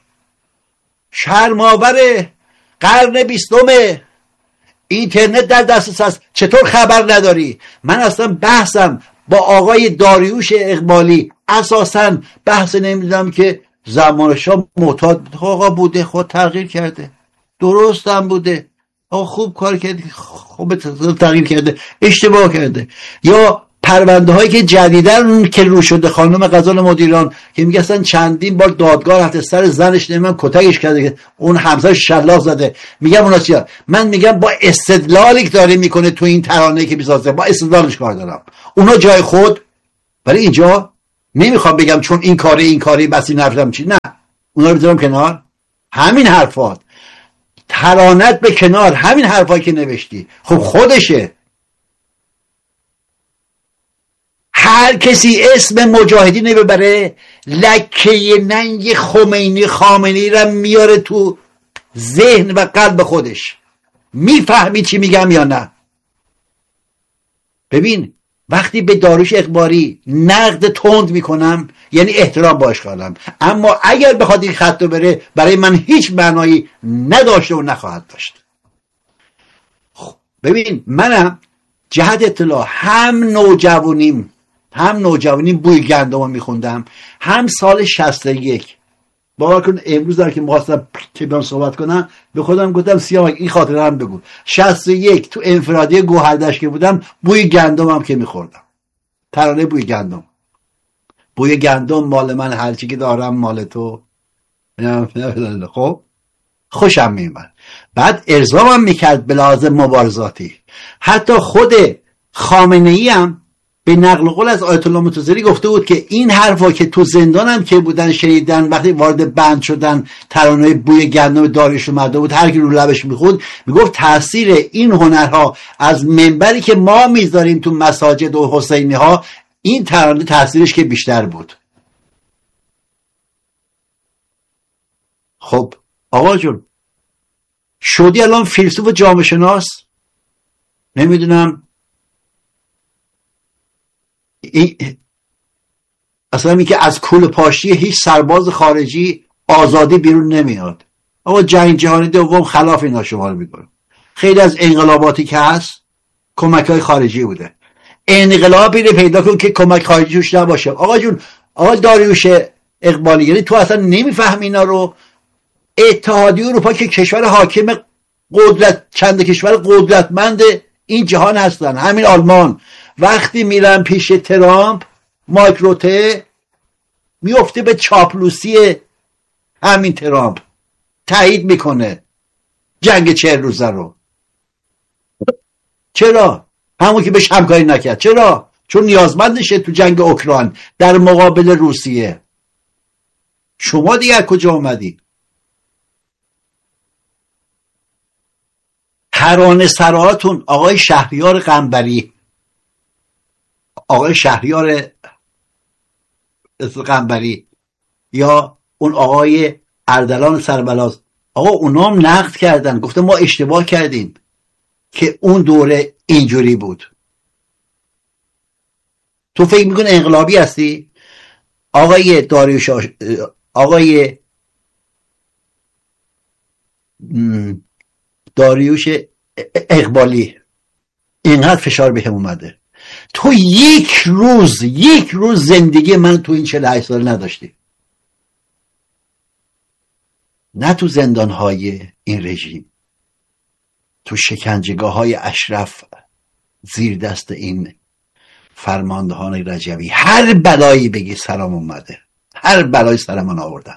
شرماور قرن بیستمه، اینترنت در دسترس هست، چطور خبر نداری؟ من اصلا بحثم با آقای داریوش اقبالی اساسا بحث نمیدونم که زمان شاه معتاد آقا بوده، خود تغییر کرده، درست هم بوده، آقا خوب کار کرده، خوب تغییر کرده، اشتباه کرده. یا پرونده هایی که جدیدن که رو شده، خانم غزال مدیران که میگه اصلا چندین بار دادگاه رفته سر زنش نمیدونم کتکش کرده، اون همسرش شلاق زده. میگم اونا چیه؟ من میگم با استدلالی که داره میکنه تو این ترانه که میسازه، با استدلالش کار دارم. اونا جای خود، ولی اینجا نمیخوام بگم چون این کاری این کاری بس این نفرم چی، نه، اونا رو بذارم کنار. همین حرفات، ترانت به کنار، همین حرفایی که نوشتی خب خودشه. هر کسی اسم مجاهدین ببره لکه ننگ خمینی خامنه‌ای را میاره تو ذهن و قلب خودش. میفهمی چی میگم یا نه؟ ببین وقتی به داریوش اقبالی نقد تند میکنم یعنی احترام باش قائلم، اما اگر بخواد این خط رو بره برای من هیچ معنایی نداشته و نخواهد داشت. خب ببین منم جهت اطلاع هم نوجوانیم هم نوجوانیم بوی گندم میخوندم، هم سال شصت و یک. باور کن امروز دارم که می‌خواستم که بیان صحبت کنم به خودم گفتم سیامک این خاطره هم بگو. شصت و یک تو انفرادی گوهردشت که بودم بوی گندم هم که میخوردم، ترانه بوی گندم. بوی گندم مال من، هرچی که دارم مال تو. خب خوشم میومد. بعد ارضامم میکرد به لحاظ مبارزاتی. حتی خود خامنه‌ای هم به نقل قول از آیت الله متضری گفته بود که این حرفا که تو زندان هم که بودن شنیدن، وقتی وارد بند شدن ترانه بوی گندم داریوش اومده بود، هر کی رو لبش میخوند میگفت تاثیر این هنرها از منبری که ما میذاریم تو مساجد و حسینی ها، این ترانه تاثیرش که بیشتر بود. خب آقا جون شدی الان فیلسوف و جامعه شناس، نمیدونم این اصلا می که از کوله پاشی هیچ سرباز خارجی آزادی بیرون نمیاد. آقا جنگ جهانی دوم خلاف اینا شمار میکنه. خیلی از انقلاباتی که هست کمک های خارجی بوده. انقلابی رو پیدا کن که کمک خارجی توش نباشه. آقا جون آقا داریوش اقبالی، یعنی تو اصلا نمیفهمی اینا رو. اتحادیه اروپا که کشور حاکم قدرت، چند کشور قدرتمند این جهان هستن، همین آلمان، وقتی میرن پیش ترامپ مایک روته میفته به چاپلوسی همین ترامپ، تایید میکنه جنگ چهل روزه رو. چرا؟ همون که بهش همکاری نکرد. چرا؟ چون نیازمندشه تو جنگ اوکراین در مقابل روسیه. شما دیگر کجا اومدی؟ ترانه سراتون آقای شهریار قنبری، آقای شهریار قنبری یا اون آقای اردلان سربلاز، آقا اونام نقد کردن، گفته ما اشتباه کردیم که اون دوره اینجوری بود. تو فکر میکنه انقلابی هستی؟ آقای داریوش آقای داریوش اقبالی اینقدر فشار بهم اومده، تو یک روز یک روز زندگی من تو این چهل و هشت سال نداشتی، نه تو زندانهای این رژیم، تو شکنجهگاه های اشرف زیر دست این فرماندهان رجوی، هر بلایی بگی سرم اومده، هر بلایی سرمان آوردن.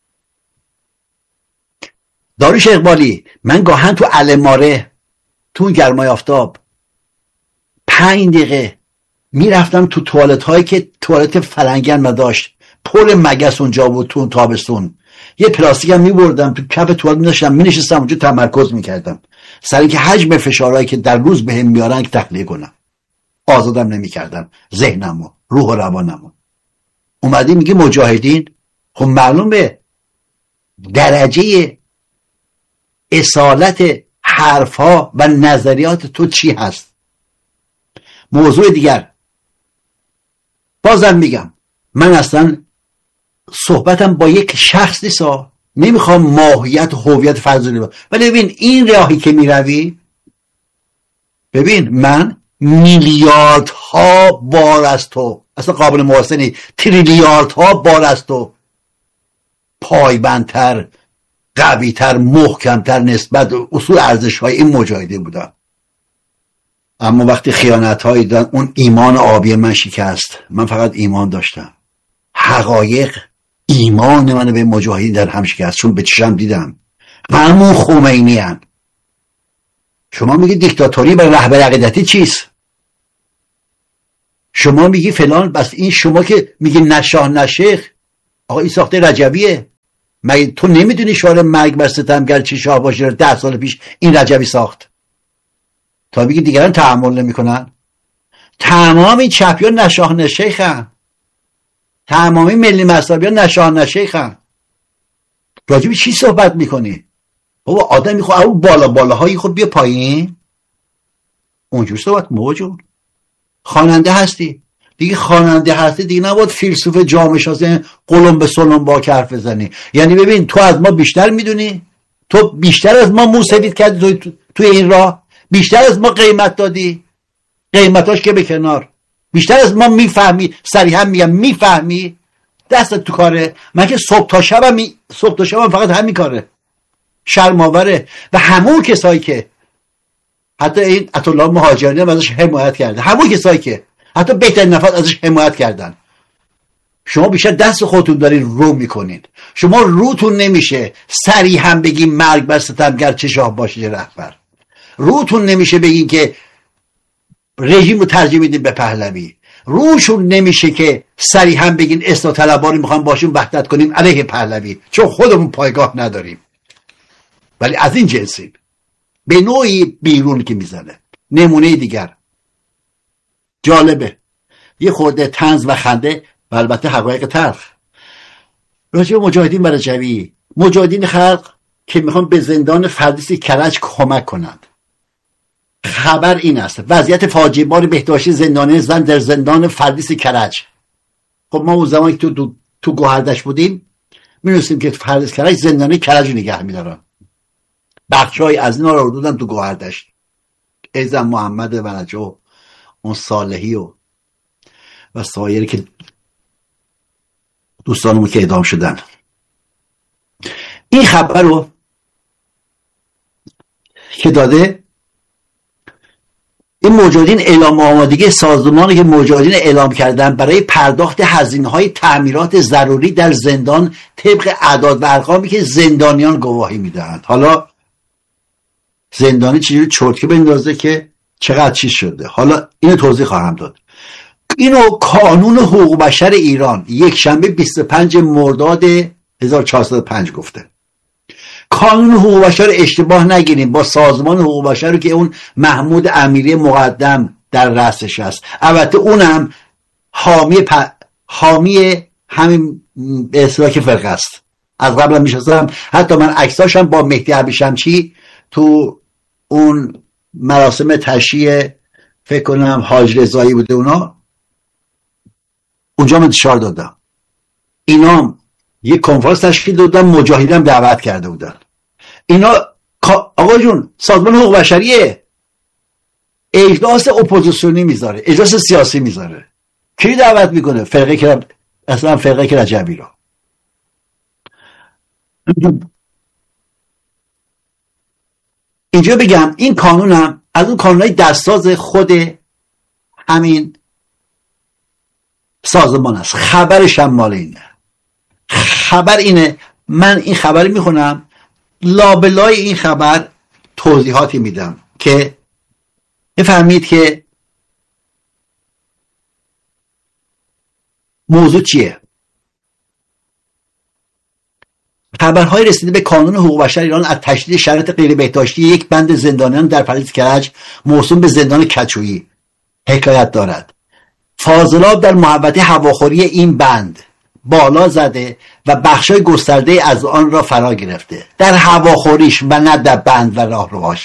داریوش اقبالی من گاهن تو علماره تو گرمای آفتاب پنج دقیقه میرفتم تو توالت هایی که توالت فرنگن نداشت، پر مگس اونجا بود تو تابستون، یه پلاستیک هم میبردم تو کف توالت میداشتم مینشستم اونجا تمرکز میکردم سر اینکه حجم فشارهایی که در روز بهم میارن که تخلیه کنم، آزادم نمیکردم ذهنمو، روح و روانمو. اومدی میگه مجاهدین، خب معلومه درجه اصالت حرفها و نظریات تو چی هست. موضوع دیگر، بازم میگم من اصلا صحبتم با یک شخص نیستا، نمیخوام ماهیت و هویت فرضی رو، ولی ببین این راهی که میروی، ببین من میلیاردها بار از تو، اصلا قابل مقایسه نیست، تریلیاردها بار از تو پایبندتر، قویتر، محکمتر نسبت اصول ارزش های این مجاهده بودم. اما وقتی خیانت هایی دادن، اون ایمان آبی من شکست. من فقط ایمان داشتم، حقایق ایمان من به مجاهدین در هم شکست، چون به چشم دیدم همون خمینی هم. شما میگی دیکتاتوری برای رهبر عقیدتی چیست؟ شما میگی فلان، بس این شما که میگی نشاه نشیخ، آقا این ساخته رجبیه. مگه تو نمیدونی شعار مرگ بر ستمگر چی شاه باشه ده سال پیش این رجبی ساخت؟ تا میگی دیگران تحمل نمیکنن. تمام این چپیان نشاه نشیخن، تمامی ملی مذهبیان نشاه نشیخن. راجبی چی صحبت میکنی؟ بابا آدم میخواد اون بالا بالاهایی خود بیا پایین، اونجور صحبت موجود. خواننده هستی دیگه، خواننده هستی دیگه، نباید فیلسوف جامعه شناس قلم به سلم با حرف بزنی. یعنی ببین تو از ما بیشتر میدونی، تو بیشتر از ما مو سفید کردی تو توی این راه، بیشتر از ما قیمت دادی، قیمتاش که به کنار، بیشتر از ما میفهمی. صریحا میگم میفهمی، دستت تو کاره. من که صبح تا شبم می... صبح تا شبم فقط همین کاره، شرم‌آوره. و همون کسایی که حتی این عطاالله مهاجرانی هم ازش حمایت کرده، همون کسایی که حتی بهترین نفر ازش حمایت کردن، شما بیشتر دست خودتون دارین رو میکنین. شما روتون نمیشه صریحا بگین مرگ بر ستمگر چه شاه باشه رهبر، روتون نمیشه بگین که رژیم رو ترجیح میدین به پهلوی، روشون نمیشه که صریحا بگین اصلاح طلبانی میخوام باشون وحدت کنیم علیه پهلوی، چون خودمون پایگاه نداریم. ولی از این جنسیم، به نوعی بیرون که میزنه. نمونه دیگر جالبه، یه خورده طنز و خنده و البته حقایق تلخ راجع به مجاهدین و رجبی. مجاهدین خلق که میخوان به زندان فردیس کرج کمک کنند. خبر این است وضعیت فاجعه بار بهداشتی زندانی زن در زندان فردیس کرج. خب ما اون زمانی که تو تو, تو گوهردش بودیم می‌دونستیم که فردیس کرج زندانی کرج نگه می‌دارن. بخشای از اینا رو دادن تو گوهردش. ایزن محمد ونجو، اون صالحی و و سایری که دوستانمون که اعدام شدن. این خبر رو که داده این مجاهدین اعلام آمادگی سازمانی که مجاهدین اعلام کردن برای پرداخت هزینه‌های تعمیرات ضروری در زندان طبق اعداد و ارقامی که زندانیان گواهی میدهند. حالا زندانی چجوری چرتکه بندازه که چقدر چیز شده، حالا اینو توضیح خواهم داد. اینو کانون حقوق بشر ایران یک شنبه بیست و پنجم مرداد هزار و چهارصد و پنج گفته. کانون حقوق بشر اشتباه نگیریم با سازمان حقوق بشر رو که اون محمود امیری مقدم در رأسش است. البته اونم حامی پ... حامی همین به اصطلاح که فرقه است. از قبل میشناسم، حتی من عکساشم با مهدی عبیشمچی تو اون مراسم تشییع فکر کنم حاج رضایی بوده، اونا اونجا من انتشار دادم. اینا یک کنفرانس تشکیل دادن، مجاهدین دعوت کرده بودن. اینا آقا جون سازمان حقوق بشریه اجلاس اپوزیسیونی میذاره، اجلاس سیاسی میذاره، کی دعوت میکنه؟ فرقه که اصلا فرقه که رجبی رو. اینجا بگم این کانونم از اون کانونهای دستساز خود همین سازمان است. خبرش هم مال اینه. خبر اینه، من این خبر میخونم، لابلای این خبر توضیحاتی میدم که بفهمید که موضوع چیه. خبرهای رسیده به کانون حقوق بشر ایران از تشدید شرایط غیر بهداشتی یک بند زندانیان در فردیس کرج موسوم به زندان کچویی حکایت دارد. فاضلاب در محوطه هواخوری این بند بالا زده و بخشای گسترده از آن را فرا گرفته، در هواخوریش و نه در بند و راهروهاش.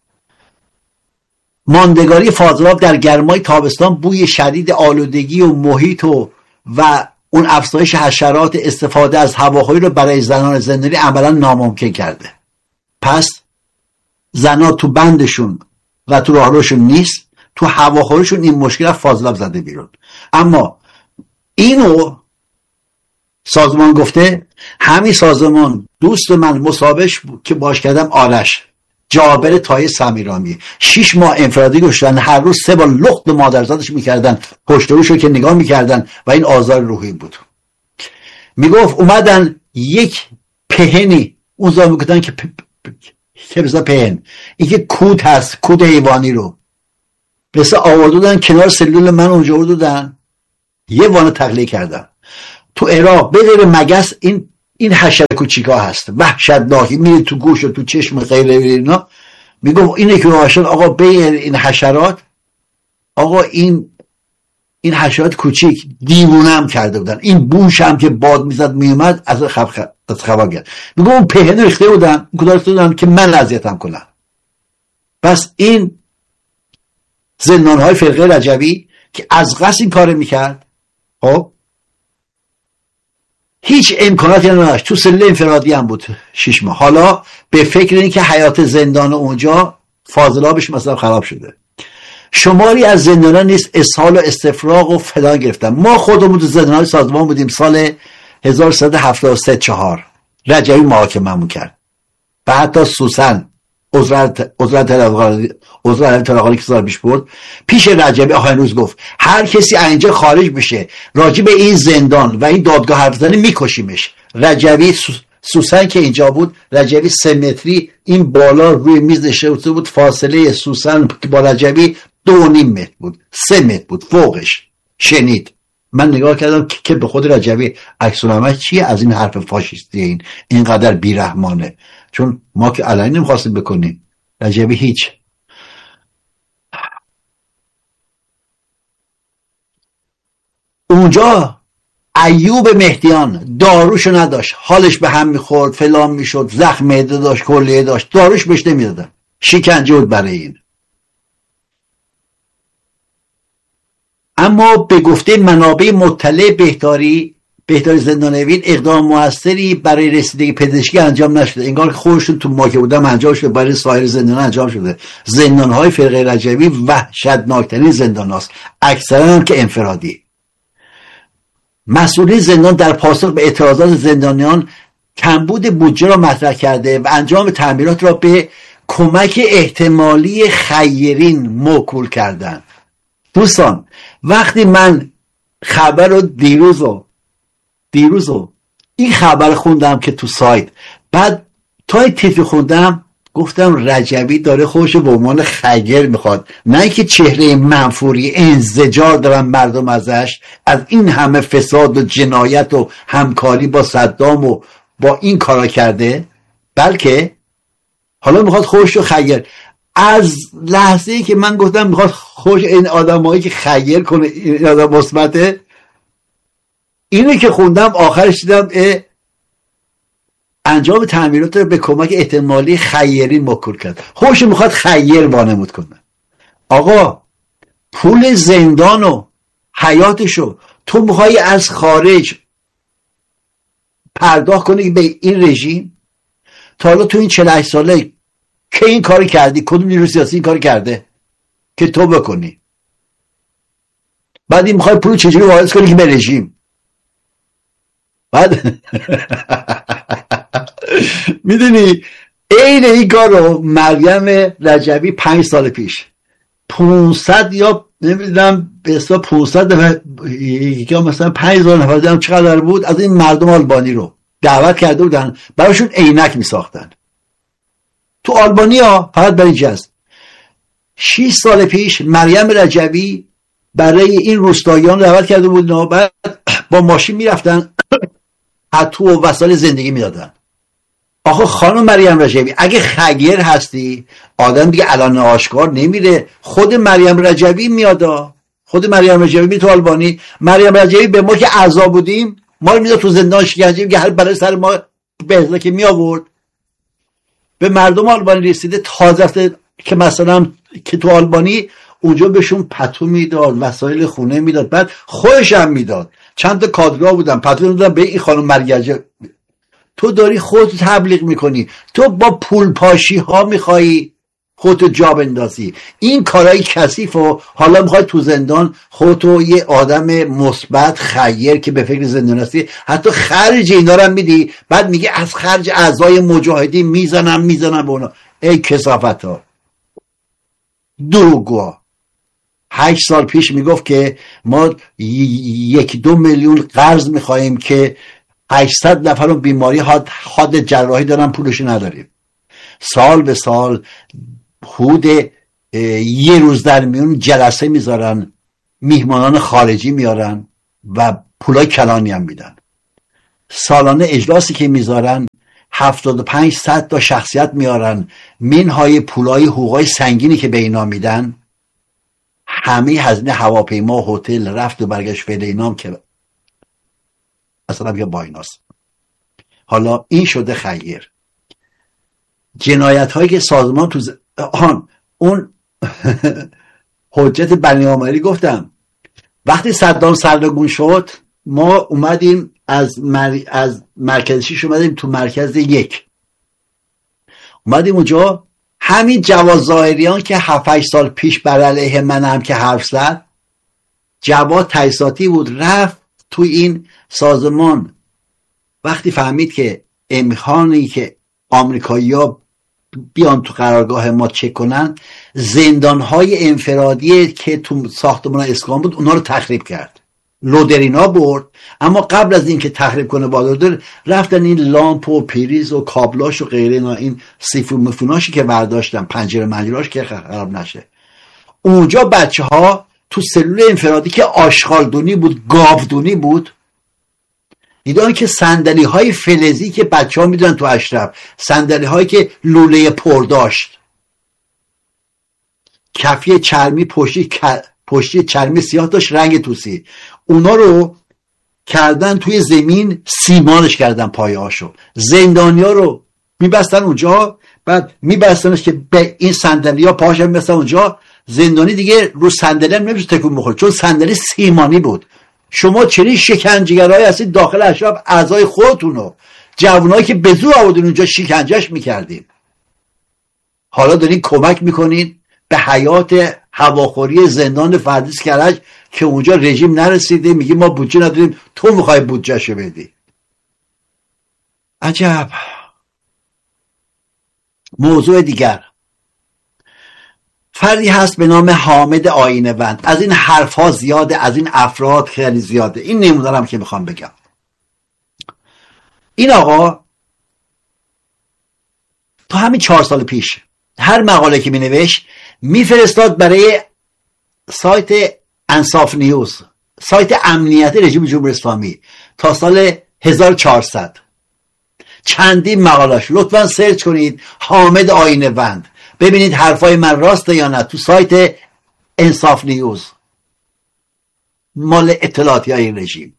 ماندگاری فاضلاب در گرمای تابستان بوی شدید آلودگی و محیط و و اون افزایش حشرات استفاده از هواخوری رو برای زنان زندانی عملا ناممکن کرده. پس زنان تو بندشون و تو راهروشون نیست، تو هواخوریشون این مشکل فاضلاب زده بیرون. اما اینو سازمان گفته، همین سازمان دوست من مصاحبهش که باش کردم آرش جابر طای سمیرامی. شیش ماه انفرادی گذاشتن، هر روز سه بار لخت به مادرزادش میکردن، پشت روشو که نگاه میکردن و این آزار روحی بود. میگفت اومدن یک پهنی، اون زمان میگفتن که که بسا پهن، این که کود هست، کود حیوانی رو بسا آوردودن کنار سلول من، اونجا آوردودن یه وانه تقلیه کردن. تو عراق به غیر مگس این این حشره کوچیکا هست، وحشتناکی، میره تو گوش و تو چشم غیر اینا. میگفت اینه که واشن آقا به این حشرات، آقا این این حشرات کوچیک دیوونه هم کرده بودن. این بوش هم که باد میزد میومد از خب از خبر گرد. میگم اون پهن ریخته بودن، گذاشته بودن که من اذیتم کنم. بس این زندان های فرقه رجوی که از قصد این کار میکرد، خب هیچ امکاناتی نداشت. تو سله انفرادی هم بود شش ماه. حالا به فکر این که حیات زندان اونجا فاضلابش مثلا خراب شده. شماری از زندانان نیست اسهال و استفراغ و فلان گرفتن. ما خودمون تو زندان سازمان بودیم سال هزار و سیصد و هفتاد و سه چهار رجوی محاکمه‌مون کرد و حتی سوسن عذرت عذرت عذرت طلاقانی که سال پیش برد پیش رجوی آخرین روز گفت هر کسی اینجا خارج بشه راجع به این زندان و این دادگاه حرف بزنه میکشیمش. رجوی سوسن که اینجا بود، رجوی سه متری این بالا روی میز نشسته بود، فاصله سوسن با رجوی دو و نیم متر بود، سه متر بود فوقش. شنید من نگاه کردم که به خود رجوی عکس‌العمل چیه از این حرف فاشیستی، این اینقدر بیرحمانه، چون ما که علنی نمی‌خواستیم بکنیم. رجوی هیچ. اونجا ایوب مهدیان داروشو نداشت، حالش به هم میخورد، فلان میشد، زخم معده داشت، کلیه داشت، داروش بهش نمیدادن، شکنجه بود برای این. اما به گفته منابع مطلع بهداری بهداری زندان اوین اقدام موثری برای رسیدگی پزشکی انجام نشده. انگار که خودشون تو ما که بودم انجام شده، برای سایر زندان انجام شده. زندان‌های فرقه رجوی وحشتناکترین زندان هاست، اکثرا هم که انفرادی. مسئولین زندان در پاسخ به اعتراضات زندانیان کمبود بودجه را مطرح کرده و انجام تعمیرات را به کمک احتمالی خیرین موکول کردند. دوستان وقتی من خبر رو دیروز و دیروز و این خبر خوندم که تو سایت، بعد تا تیتر خوندم گفتم رجوی داره خودش به عنوان خیر میخواد، نه اینکه چهره منفوری انزجار دارن مردم ازش، از این همه فساد و جنایت و همکاری با صدام و با این کارا کرده، بلکه حالا میخواد خودش رو خیر. از لحظه ای که من گفتم میخواد خوش این آدمایی که خیر کنه، این آدم مثبته، اینو که خوندم آخرش دیدم انجام تعمیرات رو به کمک احتمالی خیرین موکول کرد. خوش میخواد خیر وانمود کنه. آقا پول زندان و حیاتشو تو میخوای از خارج پرداخت کنی به این رژیم؟ تا حالا تو این چهل و هشت ساله که این کاری کردی؟ کدوم نیروی سیاسی این کاری کرده که تو بکنی؟ بعد این میخوای پول چجوری واریز کنی که به رژیم؟ بعد میدونی این این کار رو مریم رجوی پنج سال پیش پونصد یا نمیدونم به حساب پونصد یا مثلا پنج هزار نفر دیدم چقدر بود از این مردم آلبانی رو دعوت کرده بودن براشون عینک میساختن تو آلبانی ها، فقط برای جذب. شش سال پیش مریم رجوی برای این روستاییان دعوت کرده بود، بعد با ماشین میرفتن حتو و وسایل زندگی میدادن. آخه خانم مریم رجوی اگه خیر هستی، آدم دیگه الان آشکار نمیره، خود مریم رجوی میادا، خود مریم رجوی می تو آلبانی. مریم رجوی به ما که اعضا بودیم ما رو میداد تو زندان شکنجه، که هر برای سر ما بهزا که می آورد به مردم آلبانی رسیده. تازه که مثلا که تو آلبانی اونجا بهشون پتو میداد، وسایل خونه میداد، بعد خودش هم میداد. چند تا کادرها بودن پتو میدادن به این خانم مریم. تو داری خودت تبلیغ میکنی، تو با پول پاشی ها میخوایی خودتو جا بندازی. این کارهای کثیف و حالا میخوای تو زندان خودتو یه آدم مثبت خیر که به فکر زندان هستی، حتی خرج اینا رو میدی، بعد میگه از خرج اعضای مجاهدین میزنم میزنم به اونا. ای کثافت ها، دروغگو. هشت سال پیش میگفت که ما یک دو میلیون قرض میخواییم که هشتصد نفر رو بیماری حاد جراحی دارن، پولش نداریم. سال به سال حدود یه روز در میون جلسه میذارن، میهمانان خارجی میارن و پولای کلانی هم میدن. سالانه اجلاسی که میذارن هفتاد و پنج صد تا شخصیت میارن، منهای پولای حقوقای سنگینی که به اینا میدن، همه هزینه هواپیما، هتل، رفت و برگشت فعل اینام که اصلا بیا با ایناست. حالا این شده خیر. جنایت هایی که سازمان تو ز... آن اون حجت بنی آمری گفتم، وقتی صدام سرنگون شد ما اومدیم از مر... از مرکز شیش اومدیم تو مرکز یک، اومدیم اونجا. همین جواد ظاهریان که هفت هشت سال پیش بر علیه من هم که حرف زد، جواد تجهیزاتی بود، رفت تو این سازمان. وقتی فهمید که امکانی که آمریکایی‌ها بیان تو قرارگاه ما چک کنن، زندانهای انفرادی که تو ساختمان اسکان بود اونا رو تخریب کرد، لودرینا برد. اما قبل از این که تخریب کنه با لودر، رفتن این لامپ و پریز و کابلاش و غیره اینا، این سیفون مفوناشی که برداشتن، پنجره منجراش که خراب نشه. اونجا بچه ها تو سلول انفرادی که آشغالدونی بود، گاودونی بود، دیدن که صندلی های فلزی که بچه ها میدونن تو اشرف، صندلی هایی که لوله پر داشت، کفی چرمی پشتی پشتی چرمی سیاه داشت، رنگ توسی، اونا رو کردن توی زمین، سیمانش کردن پایه هاشو. زندانی ها رو میبستن اونجا، بعد میبستنش که به این صندلی ها پاهاش هم میبستن اونجا. زندانی دیگه رو صندلی هم نمیشه تکون بخوره چون صندلی سیمانی بود. شما چنین شکنجهگرایی هستید داخل اشراف، اعضای خودتونو، جوانایی که به زور آوردین اونجا شکنجهش میکردین، حالا دارین کمک میکنین به حیات هواخوری زندان فردیس کرج که اونجا رژیم نرسیده. میگی ما بودجه نداریم، تو میخوای بودجهشو بدی. عجب. موضوع دیگر، فردی هست به نام حامد آینه‌وند. از این حرف ها زیاده، از این افراد خیلی زیاده. این نمونه‌ام که میخوام بگم. این آقا تو همین چهار سال پیش هر مقاله که می نوشت میفرستاد برای سایت انصاف نیوز، سایت امنیت رژیم جمهوری اسلامی، تا سال هزار و چهارصد چندین مقالش. لطفا سرچ کنید حامد آینه‌وند، ببینید حرفای من راسته یا نه. تو سایت انصاف نیوز، مال اطلاعاتی های رژیم.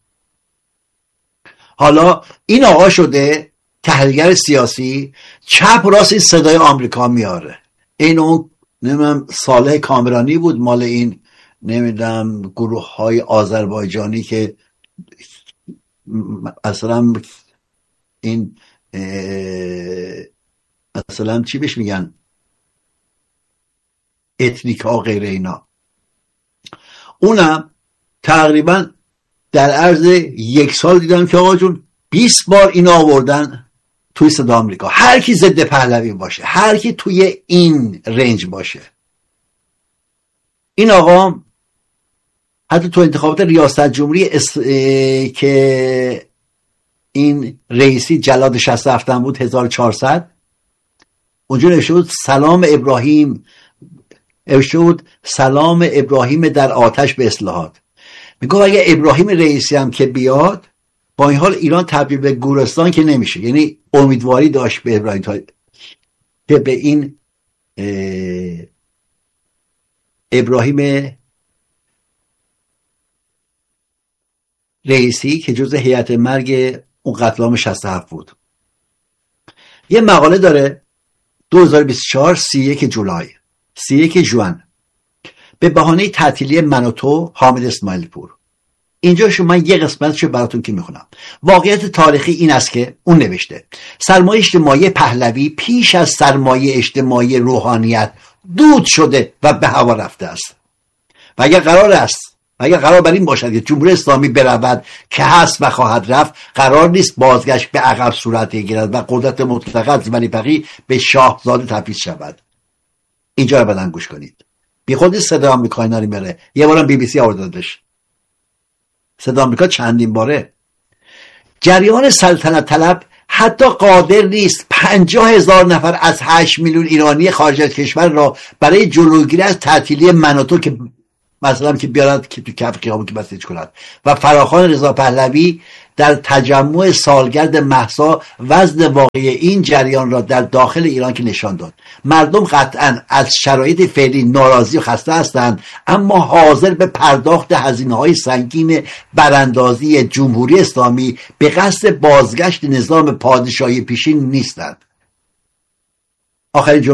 حالا این آقا شده تحلیلگر سیاسی، چپ راست این صدای آمریکا میاره. این اون نمیدونم صالح کامرانی بود، مال این نمیدونم گروه های آذربایجانی که اصلا این اصلا چی بهش میگن، اتنیکا و غیره اینا. اونم تقریبا در عرض یک سال دیدم که آقا جون بیست بار اینا آوردن توی صدا آمریکا. هر کی ضد پهلوی باشه، هر کی توی این رنج باشه. این آقا حتی تو انتخابات ریاست جمهوری اس... که این رئیسی جلاد شصت و هفت بود هزار و چهارصد، اونجا نوشته بود سلام ابراهیم، نوشته بود سلام ابراهیم در آتش به اصلاحات. میگه اگه ابراهیم رئیسی هم که بیاد، با این حال ایران تبدیل به گورستان که نمیشه. یعنی امیدواری داشت به ابراهیم تا... که به این ابراهیم رئیسی که جزء هیئت مرگ اون قتل عام شصت و هفت بود، یه مقاله داره دو هزار و بیست و چهار سی و یک جولای سی و یک ژوئن، به بهانه تعطیلی من و تو حامد اسماعیل پور. اینجا شما یه قسمتشو براتون که میخونم. واقعیت تاریخی این است که اون نوشته سرمایه اجتماعی پهلوی پیش از سرمایه اجتماعی روحانیت دود شده و به هوا رفته است و اگر قرار است و اگر قرار بر این باشد که جمهوری اسلامی برود که هست و خواهد رفت، قرار نیست بازگشت به عقب صورت بگیرد و قدرت مطلقه از ولی فقیه به شاهزاده تبعیض شود. اینجا رو بدن گوش کنید. بی خود صدا آمریکا اینا رو میره، یه بارم بی بی سی آوردادش، صدا آمریکا چندین باره. جریان سلطنت طلب حتی قادر نیست پنجاه هزار نفر از هشت میلیون ایرانی خارج از کشور را برای جلوگیری از تعطیلی مناطق که مثلا که بیارند که تو کف خیابون که بسیج کنند و فراخوان رضا پهلوی در تجمع سالگرد مهسا وزن واقعی این جریان را در داخل ایران که نشان داد. مردم قطعا از شرایط فعلی ناراضی و خسته هستند، اما حاضر به پرداخت هزینه‌های سنگین براندازی جمهوری اسلامی به قصد بازگشت نظام پادشاهی پیشین نیستند. آخرین